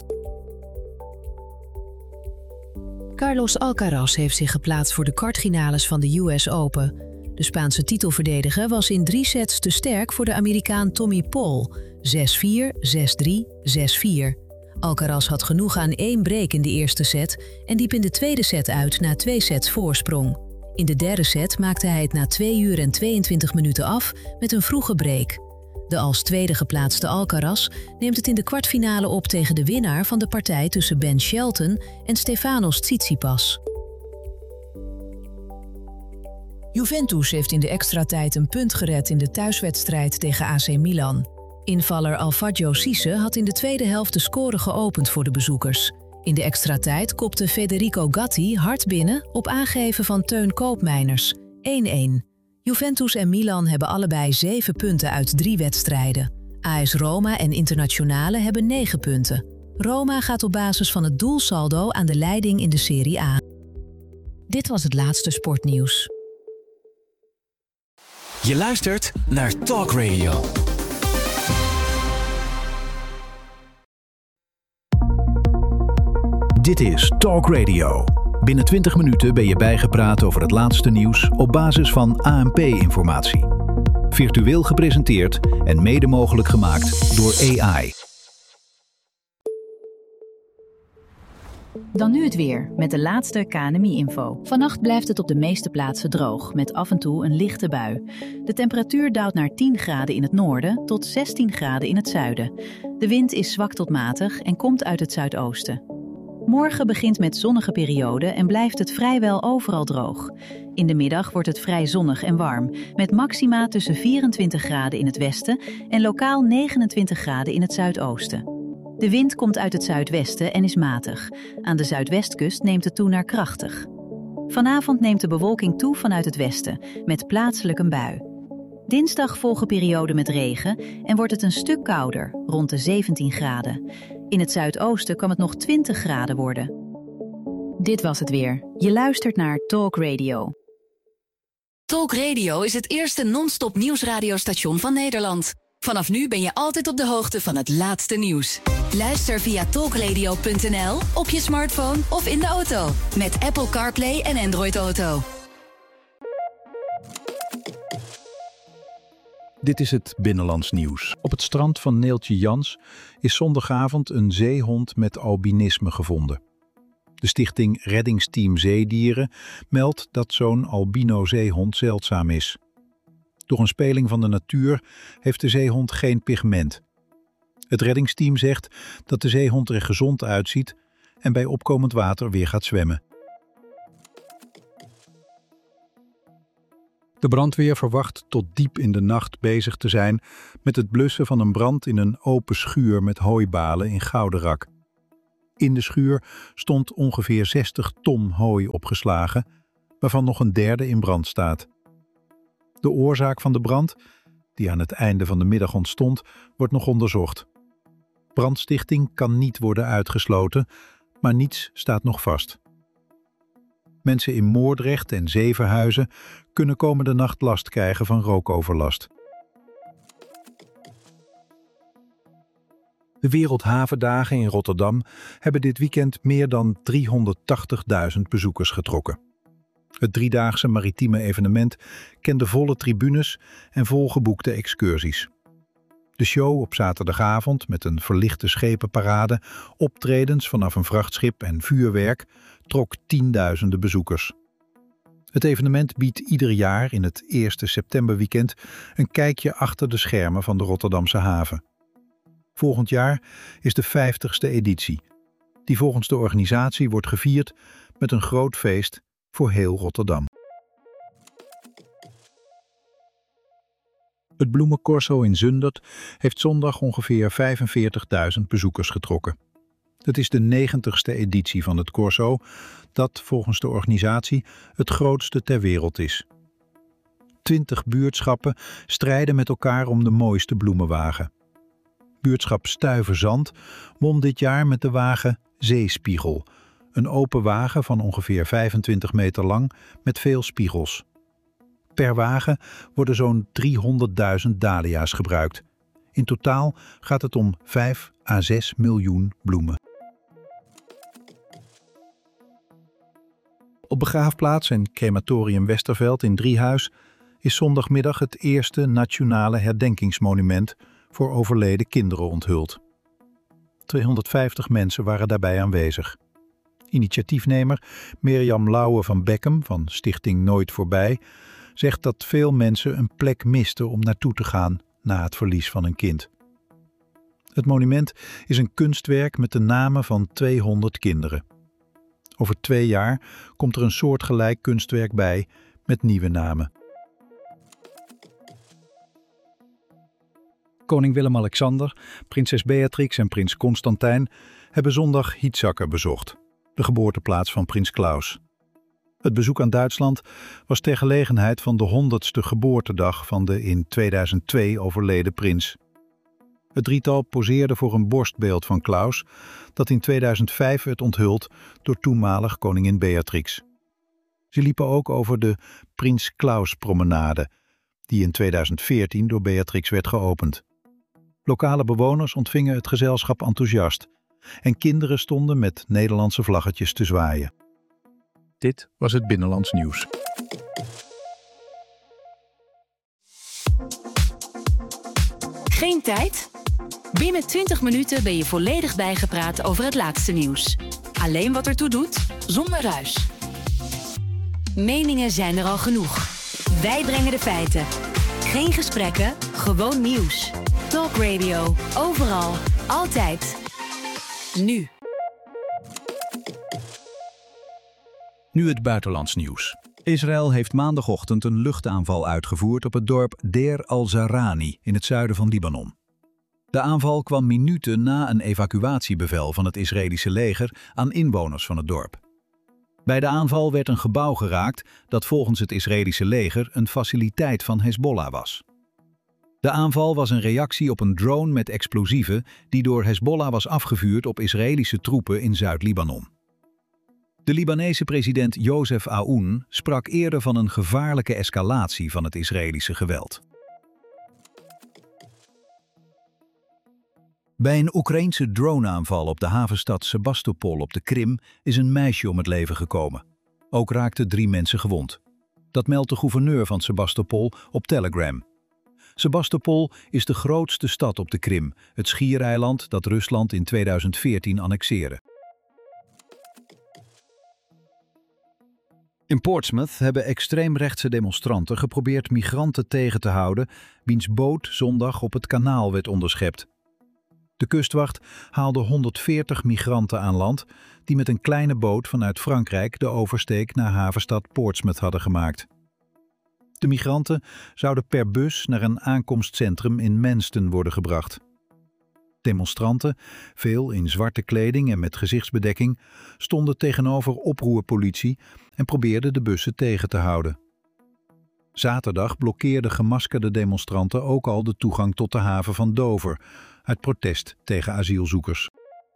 Carlos Alcaraz heeft zich geplaatst voor de kwartfinales van de U S Open. De Spaanse titelverdediger was in drie sets te sterk voor de Amerikaan Tommy Paul, zes vier, zes drie, zes vier. Alcaraz had genoeg aan één break in de eerste set en liep in de tweede set uit na twee sets voorsprong. In de derde set maakte hij het na twee uur en tweeëntwintig minuten af met een vroege break. De als tweede geplaatste Alcaraz neemt het in de kwartfinale op tegen de winnaar van de partij tussen Ben Shelton en Stefanos Tsitsipas. Juventus heeft in de extratijd een punt gered in de thuiswedstrijd tegen A C Milan. Invaller Alfredo Cisse had in de tweede helft de score geopend voor de bezoekers. In de extratijd kopte Federico Gatti hard binnen op aangeven van Teun Koopmeiners, één-één. Juventus en Milan hebben allebei zeven punten uit drie wedstrijden. A S Roma en Internazionale hebben negen punten. Roma gaat op basis van het doelsaldo aan de leiding in de Serie A. Dit was het laatste sportnieuws. Je luistert naar Talk Radio. Dit is Talk Radio. Binnen twintig minuten ben je bijgepraat over het laatste nieuws op basis van A N P-informatie. Virtueel gepresenteerd en mede mogelijk gemaakt door A I. Dan nu het weer, met de laatste K N M I-info. Vannacht blijft het op de meeste plaatsen droog, met af en toe een lichte bui. De temperatuur daalt naar tien graden in het noorden tot zestien graden in het zuiden. De wind is zwak tot matig en komt uit het zuidoosten. Morgen begint met zonnige periode en blijft het vrijwel overal droog. In de middag wordt het vrij zonnig en warm, met maxima tussen vierentwintig graden in het westen en lokaal negenentwintig graden in het zuidoosten. De wind komt uit het zuidwesten en is matig. Aan de zuidwestkust neemt het toe naar krachtig. Vanavond neemt de bewolking toe vanuit het westen, met plaatselijk een bui. Dinsdag volgen perioden met regen en wordt het een stuk kouder, rond de zeventien graden. In het zuidoosten kan het nog twintig graden worden. Dit was het weer. Je luistert naar Talk Radio. Talk Radio is het eerste non-stop nieuwsradiostation van Nederland. Vanaf nu ben je altijd op de hoogte van het laatste nieuws. Luister via talkradio punt n l, op je smartphone of in de auto. Met Apple CarPlay en Android Auto. Dit is het Binnenlands nieuws. Op het strand van Neeltje Jans is zondagavond een zeehond met albinisme gevonden. De stichting Reddingsteam Zeedieren meldt dat zo'n albino-zeehond zeldzaam is. Door een speling van de natuur heeft de zeehond geen pigment. Het reddingsteam zegt dat de zeehond er gezond uitziet en bij opkomend water weer gaat zwemmen. De brandweer verwacht tot diep in de nacht bezig te zijn met het blussen van een brand in een open schuur met hooibalen in Gouderak. In de schuur stond ongeveer zestig ton hooi opgeslagen, waarvan nog een derde in brand staat. De oorzaak van de brand, die aan het einde van de middag ontstond, wordt nog onderzocht. Brandstichting kan niet worden uitgesloten, maar niets staat nog vast. Mensen in Moordrecht en Zevenhuizen kunnen komende nacht last krijgen van rookoverlast. De Wereldhavendagen in Rotterdam hebben dit weekend meer dan driehonderdtachtigduizend bezoekers getrokken. Het driedaagse maritieme evenement kende volle tribunes en volgeboekte excursies. De show op zaterdagavond met een verlichte schepenparade, optredens vanaf een vrachtschip en vuurwerk trok tienduizenden bezoekers. Het evenement biedt ieder jaar in het eerste septemberweekend een kijkje achter de schermen van de Rotterdamse haven. Volgend jaar is de vijftigste editie, die volgens de organisatie wordt gevierd met een groot feest voor heel Rotterdam. Het bloemencorso in Zundert heeft zondag ongeveer vijfenveertigduizend bezoekers getrokken. Het is de negentigste editie van het corso, dat volgens de organisatie het grootste ter wereld is. Twintig buurtschappen strijden met elkaar om de mooiste bloemenwagen. Buurtschap Stuyverzand won dit jaar met de wagen Zeespiegel, een open wagen van ongeveer vijfentwintig meter lang met veel spiegels. Per wagen worden zo'n driehonderdduizend dahlia's gebruikt. In totaal gaat het om vijf à zes miljoen bloemen. Op begraafplaats en crematorium Westerveld in Driehuis is zondagmiddag het eerste nationale herdenkingsmonument voor overleden kinderen onthuld. tweehonderdvijftig mensen waren daarbij aanwezig. Initiatiefnemer Mirjam Lauwe van Beckum van Stichting Nooit Voorbij zegt dat veel mensen een plek misten om naartoe te gaan na het verlies van een kind. Het monument is een kunstwerk met de namen van tweehonderd kinderen. Over twee jaar komt er een soortgelijk kunstwerk bij met nieuwe namen. Koning Willem-Alexander, prinses Beatrix en prins Constantijn hebben zondag Hietzakker bezocht, de geboorteplaats van prins Klaus. Het bezoek aan Duitsland was ter gelegenheid van de honderdste geboortedag van de in tweeduizend twee overleden prins. Het drietal poseerde voor een borstbeeld van Klaus, dat in tweeduizend vijf werd onthuld door toenmalig koningin Beatrix. Ze liepen ook over de Prins Klaus Promenade, die in tweeduizend veertien door Beatrix werd geopend. Lokale bewoners ontvingen het gezelschap enthousiast en kinderen stonden met Nederlandse vlaggetjes te zwaaien. Dit was het Binnenlands Nieuws. Geen tijd? Binnen twintig minuten ben je volledig bijgepraat over het laatste nieuws. Alleen wat ertoe doet, zonder ruis. Meningen zijn er al genoeg. Wij brengen de feiten. Geen gesprekken, gewoon nieuws. Talk Radio, overal, altijd. Nu. Nu het buitenlands nieuws. Israël heeft maandagochtend een luchtaanval uitgevoerd op het dorp Deir al-Zarani in het zuiden van Libanon. De aanval kwam minuten na een evacuatiebevel van het Israëlische leger aan inwoners van het dorp. Bij de aanval werd een gebouw geraakt dat volgens het Israëlische leger een faciliteit van Hezbollah was. De aanval was een reactie op een drone met explosieven die door Hezbollah was afgevuurd op Israëlische troepen in Zuid-Libanon. De Libanese president Joseph Aoun sprak eerder van een gevaarlijke escalatie van het Israëlische geweld. Bij een Oekraïense droneaanval op de havenstad Sebastopol op de Krim is een meisje om het leven gekomen. Ook raakten drie mensen gewond. Dat meldt de gouverneur van Sebastopol op Telegram. Sebastopol is de grootste stad op de Krim, het schiereiland dat Rusland in tweeduizend veertien annexeerde. In Portsmouth hebben extreemrechtse demonstranten geprobeerd migranten tegen te houden, wiens boot zondag op het kanaal werd onderschept. De kustwacht haalde honderdveertig migranten aan land die met een kleine boot vanuit Frankrijk de oversteek naar havenstad Portsmouth hadden gemaakt. De migranten zouden per bus naar een aankomstcentrum in Manston worden gebracht. Demonstranten, veel in zwarte kleding en met gezichtsbedekking, stonden tegenover oproerpolitie en probeerden de bussen tegen te houden. Zaterdag blokkeerden gemaskerde demonstranten ook al de toegang tot de haven van Dover, uit protest tegen asielzoekers.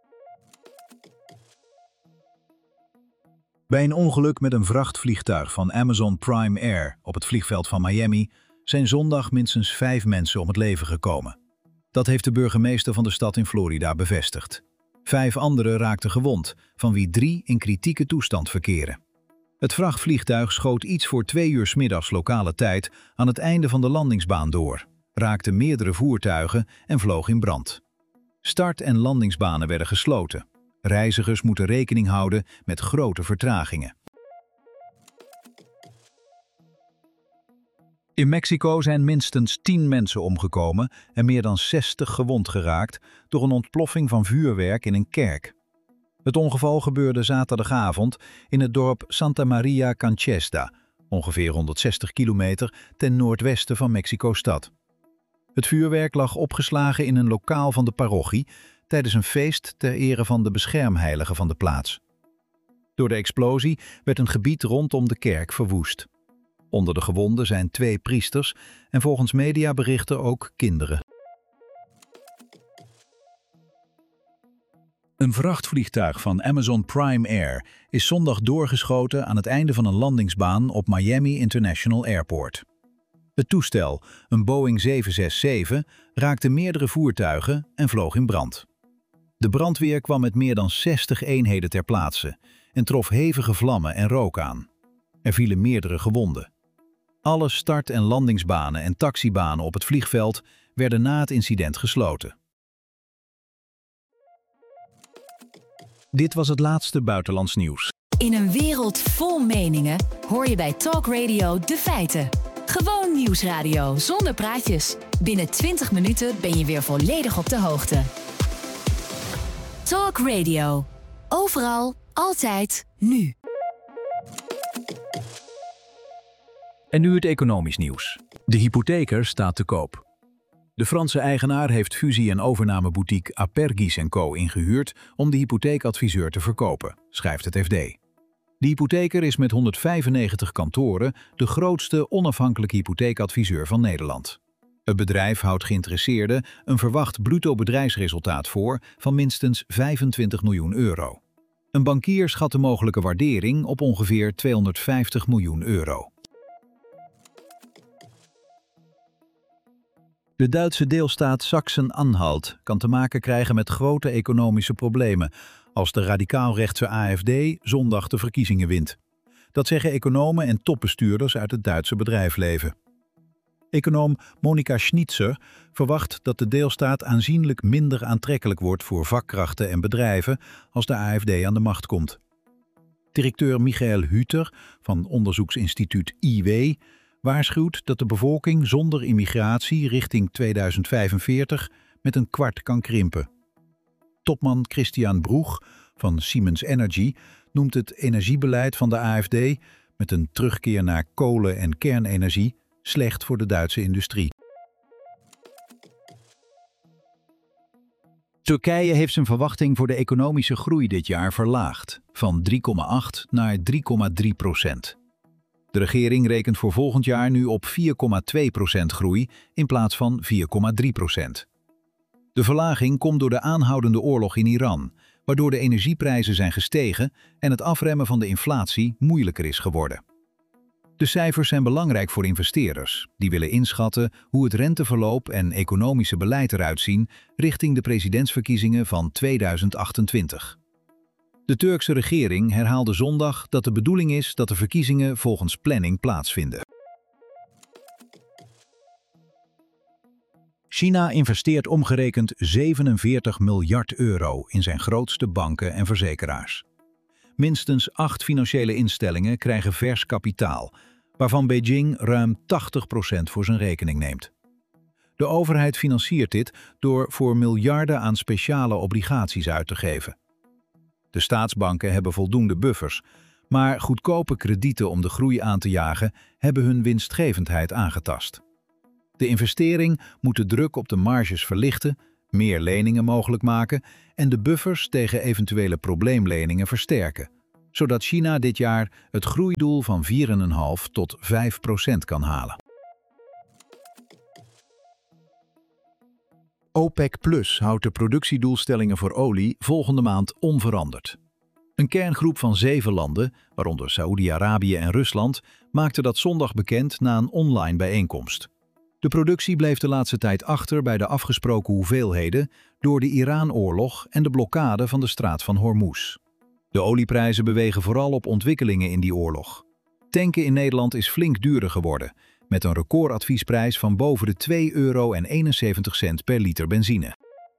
Bij een ongeluk met een vrachtvliegtuig van Amazon Prime Air op het vliegveld van Miami zijn zondag minstens vijf mensen om het leven gekomen. Dat heeft de burgemeester van de stad in Florida bevestigd. Vijf anderen raakten gewond, van wie drie in kritieke toestand verkeren. Het vrachtvliegtuig schoot iets voor twee uur 's middags lokale tijd aan het einde van de landingsbaan door, raakte meerdere voertuigen en vloog in brand. Start- en landingsbanen werden gesloten. Reizigers moeten rekening houden met grote vertragingen. In Mexico zijn minstens tien mensen omgekomen en meer dan zestig gewond geraakt door een ontploffing van vuurwerk in een kerk. Het ongeval gebeurde zaterdagavond in het dorp Santa Maria Canchesta, ongeveer honderdzestig kilometer ten noordwesten van Mexico-stad. Het vuurwerk lag opgeslagen in een lokaal van de parochie tijdens een feest ter ere van de beschermheilige van de plaats. Door de explosie werd een gebied rondom de kerk verwoest. Onder de gewonden zijn twee priesters en volgens mediaberichten ook kinderen. Een vrachtvliegtuig van Amazon Prime Air is zondag doorgeschoten aan het einde van een landingsbaan op Miami International Airport. Het toestel, een Boeing zeven zes zeven, raakte meerdere voertuigen en vloog in brand. De brandweer kwam met meer dan zestig eenheden ter plaatse en trof hevige vlammen en rook aan. Er vielen meerdere gewonden. Alle start- en landingsbanen en taxibanen op het vliegveld werden na het incident gesloten. Dit was het laatste buitenlands nieuws. In een wereld vol meningen hoor je bij Talk Radio de feiten. Gewoon nieuwsradio zonder praatjes. Binnen twintig minuten ben je weer volledig op de hoogte. Talk Radio. Overal, altijd, nu. En nu het economisch nieuws. De hypotheker staat te koop. De Franse eigenaar heeft fusie- en overnameboutique Apergis en Co ingehuurd om de hypotheekadviseur te verkopen, schrijft het F D. De hypotheker is met honderdvijfennegentig kantoren de grootste onafhankelijke hypotheekadviseur van Nederland. Het bedrijf houdt geïnteresseerden een verwacht bruto bedrijfsresultaat voor van minstens vijfentwintig miljoen euro. Een bankier schat de mogelijke waardering op ongeveer tweehonderdvijftig miljoen euro. De Duitse deelstaat Sachsen-Anhalt kan te maken krijgen met grote economische problemen als de radicaal-rechtse A F D zondag de verkiezingen wint. Dat zeggen economen en topbestuurders uit het Duitse bedrijfsleven. Econoom Monika Schnitzer verwacht dat de deelstaat aanzienlijk minder aantrekkelijk wordt voor vakkrachten en bedrijven als de A F D aan de macht komt. Directeur Michael Hüter van onderzoeksinstituut I W waarschuwt dat de bevolking zonder immigratie richting tweeduizend vijfenveertig met een kwart kan krimpen. Topman Christian Broeg van Siemens Energy noemt het energiebeleid van de A F D met een terugkeer naar kolen- en kernenergie slecht voor de Duitse industrie. Turkije heeft zijn verwachting voor de economische groei dit jaar verlaagd, van drie komma acht naar drie komma drie procent. De regering rekent voor volgend jaar nu op vier komma twee procent groei in plaats van vier komma drie procent. De verlaging komt door de aanhoudende oorlog in Iran, waardoor de energieprijzen zijn gestegen en het afremmen van de inflatie moeilijker is geworden. De cijfers zijn belangrijk voor investeerders, die willen inschatten hoe het renteverloop en economische beleid eruit zien richting de presidentsverkiezingen van tweeduizend achtentwintig. De Turkse regering herhaalde zondag dat de bedoeling is dat de verkiezingen volgens planning plaatsvinden. China investeert omgerekend zevenenveertig miljard euro in zijn grootste banken en verzekeraars. Minstens acht financiële instellingen krijgen vers kapitaal, waarvan Beijing ruim tachtig procent voor zijn rekening neemt. De overheid financiert dit door voor miljarden aan speciale obligaties uit te geven. De staatsbanken hebben voldoende buffers, Maar goedkope kredieten om de groei aan te jagen hebben hun winstgevendheid aangetast. De investering moet de druk op de marges verlichten, meer leningen mogelijk maken en de buffers tegen eventuele probleemleningen versterken, zodat China dit jaar het groeidoel van vier komma vijf tot vijf procent kan halen. OPEC Plus houdt de productiedoelstellingen voor olie volgende maand onveranderd. Een kerngroep van zeven landen, waaronder Saoedi-Arabië en Rusland, maakte dat zondag bekend na een online bijeenkomst. De productie bleef de laatste tijd achter bij de afgesproken hoeveelheden door de Iran-oorlog en de blokkade van de straat van Hormuz. De olieprijzen bewegen vooral op ontwikkelingen in die oorlog. Tanken in Nederland is flink duurder geworden, met een recordadviesprijs van boven de twee euro en eenenzeventig cent per liter benzine.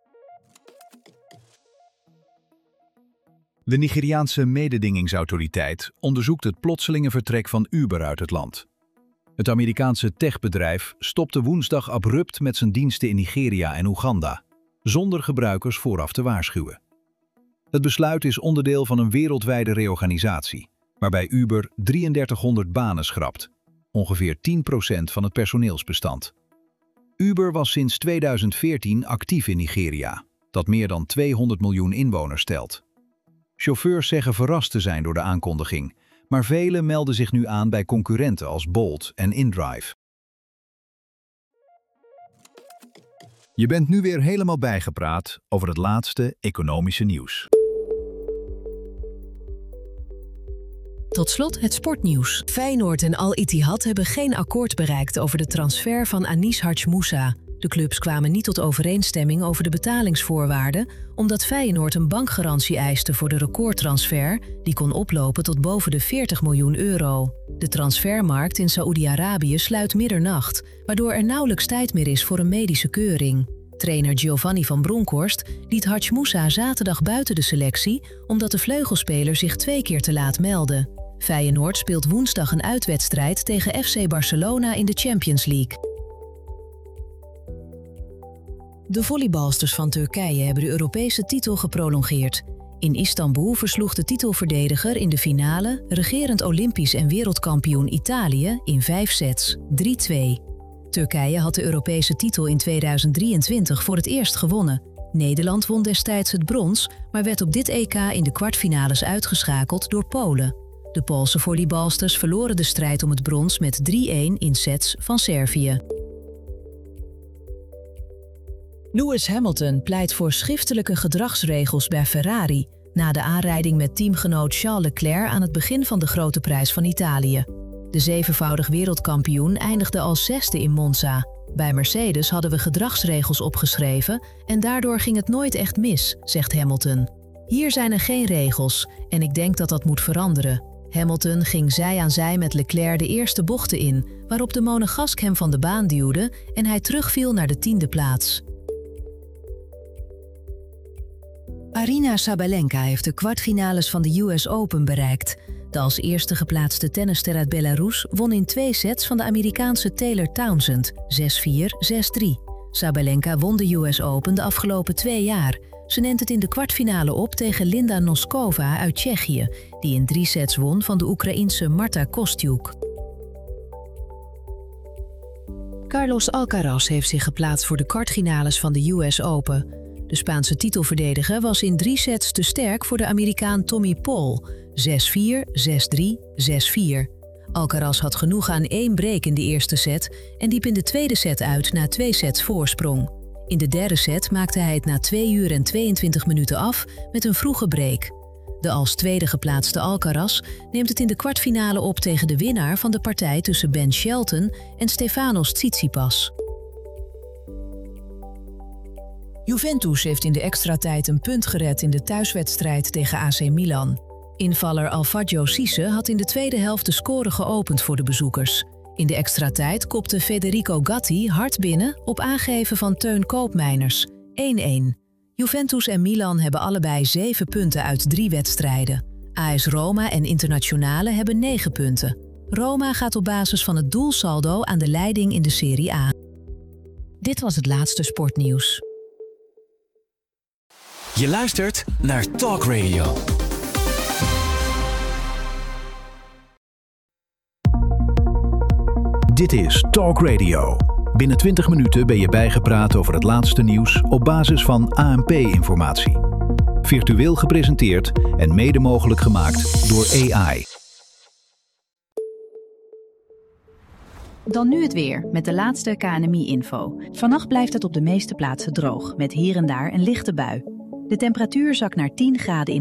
De Nigeriaanse mededingingsautoriteit onderzoekt het plotselinge vertrek van Uber uit het land. Het Amerikaanse techbedrijf stopte woensdag abrupt met zijn diensten in Nigeria en Oeganda, zonder gebruikers vooraf te waarschuwen. Het besluit is onderdeel van een wereldwijde reorganisatie, waarbij Uber drieduizenddertighonderd banen schrapt, ongeveer tien procent van het personeelsbestand. Uber was sinds tweeduizend veertien actief in Nigeria, dat meer dan tweehonderd miljoen inwoners telt. Chauffeurs zeggen verrast te zijn door de aankondiging, maar velen melden zich nu aan bij concurrenten als Bolt en InDrive. Je bent nu weer helemaal bijgepraat over het laatste economische nieuws. Tot slot het sportnieuws. Feyenoord en Al Ittihad hebben geen akkoord bereikt over de transfer van Anis Harch Moussa. De clubs kwamen niet tot overeenstemming over de betalingsvoorwaarden, omdat Feyenoord een bankgarantie eiste voor de recordtransfer, die kon oplopen tot boven de veertig miljoen euro. De transfermarkt in Saoedi-Arabië sluit middernacht, waardoor er nauwelijks tijd meer is voor een medische keuring. Trainer Giovanni van Bronckhorst liet Harch Moussa zaterdag buiten de selectie, omdat de vleugelspeler zich twee keer te laat meldde. Feyenoord speelt woensdag een uitwedstrijd tegen F C Barcelona in de Champions League. De volleybalsters van Turkije hebben de Europese titel geprolongeerd. In Istanbul versloeg de titelverdediger in de finale regerend Olympisch en wereldkampioen Italië in vijf sets, drie twee. Turkije had de Europese titel in tweeduizend drieëntwintig voor het eerst gewonnen. Nederland won destijds het brons, maar werd op dit E K in de kwartfinales uitgeschakeld door Polen. De Poolse volleybalsters verloren de strijd om het brons met drie-een in sets van Servië. Lewis Hamilton pleit voor schriftelijke gedragsregels bij Ferrari na de aanrijding met teamgenoot Charles Leclerc aan het begin van de Grote Prijs van Italië. De zevenvoudig wereldkampioen eindigde als zesde in Monza. Bij Mercedes hadden we gedragsregels opgeschreven en daardoor ging het nooit echt mis, zegt Hamilton. Hier zijn er geen regels en ik denk dat dat moet veranderen. Hamilton ging zij aan zij met Leclerc de eerste bochten in, waarop de monegask hem van de baan duwde en hij terugviel naar de tiende plaats. Aryna Sabalenka heeft de kwartfinales van de U S Open bereikt. De als eerste geplaatste tennisster uit Belarus won in twee sets van de Amerikaanse Taylor Townsend, zes vier, zes drie. Sabalenka won de U S Open de afgelopen twee jaar. Ze neemt het in de kwartfinale op tegen Linda Noskova uit Tsjechië, die in drie sets won van de Oekraïense Marta Kostyuk. Carlos Alcaraz heeft zich geplaatst voor de kwartfinales van de U S Open. De Spaanse titelverdediger was in drie sets te sterk voor de Amerikaan Tommy Paul, zes vier, zes drie, zes vier. Alcaraz had genoeg aan één break in de eerste set en liep in de tweede set uit na twee sets voorsprong. In de derde set maakte hij het na twee uur en tweeëntwintig minuten af met een vroege break. De als tweede geplaatste Alcaraz neemt het in de kwartfinale op tegen de winnaar van de partij tussen Ben Shelton en Stefanos Tsitsipas. Juventus heeft in de extratijd een punt gered in de thuiswedstrijd tegen A C Milan. Invaller Alfredo Cisse had in de tweede helft de score geopend voor de bezoekers. In de extratijd kopte Federico Gatti hard binnen op aangeven van Teun Koopmeiners, één-één. Juventus en Milan hebben allebei zeven punten uit drie wedstrijden. A S Roma en Internazionale hebben negen punten. Roma gaat op basis van het doelsaldo aan de leiding in de Serie A. Dit was het laatste sportnieuws. Je luistert naar Talk Radio. Dit is Talk Radio. Binnen twintig minuten ben je bijgepraat over het laatste nieuws op basis van A N P-informatie. Virtueel gepresenteerd en mede mogelijk gemaakt door A I. Dan nu het weer met de laatste K N M I-info. Vannacht blijft het op de meeste plaatsen droog, met hier en daar een lichte bui. De temperatuur zakt naar tien graden in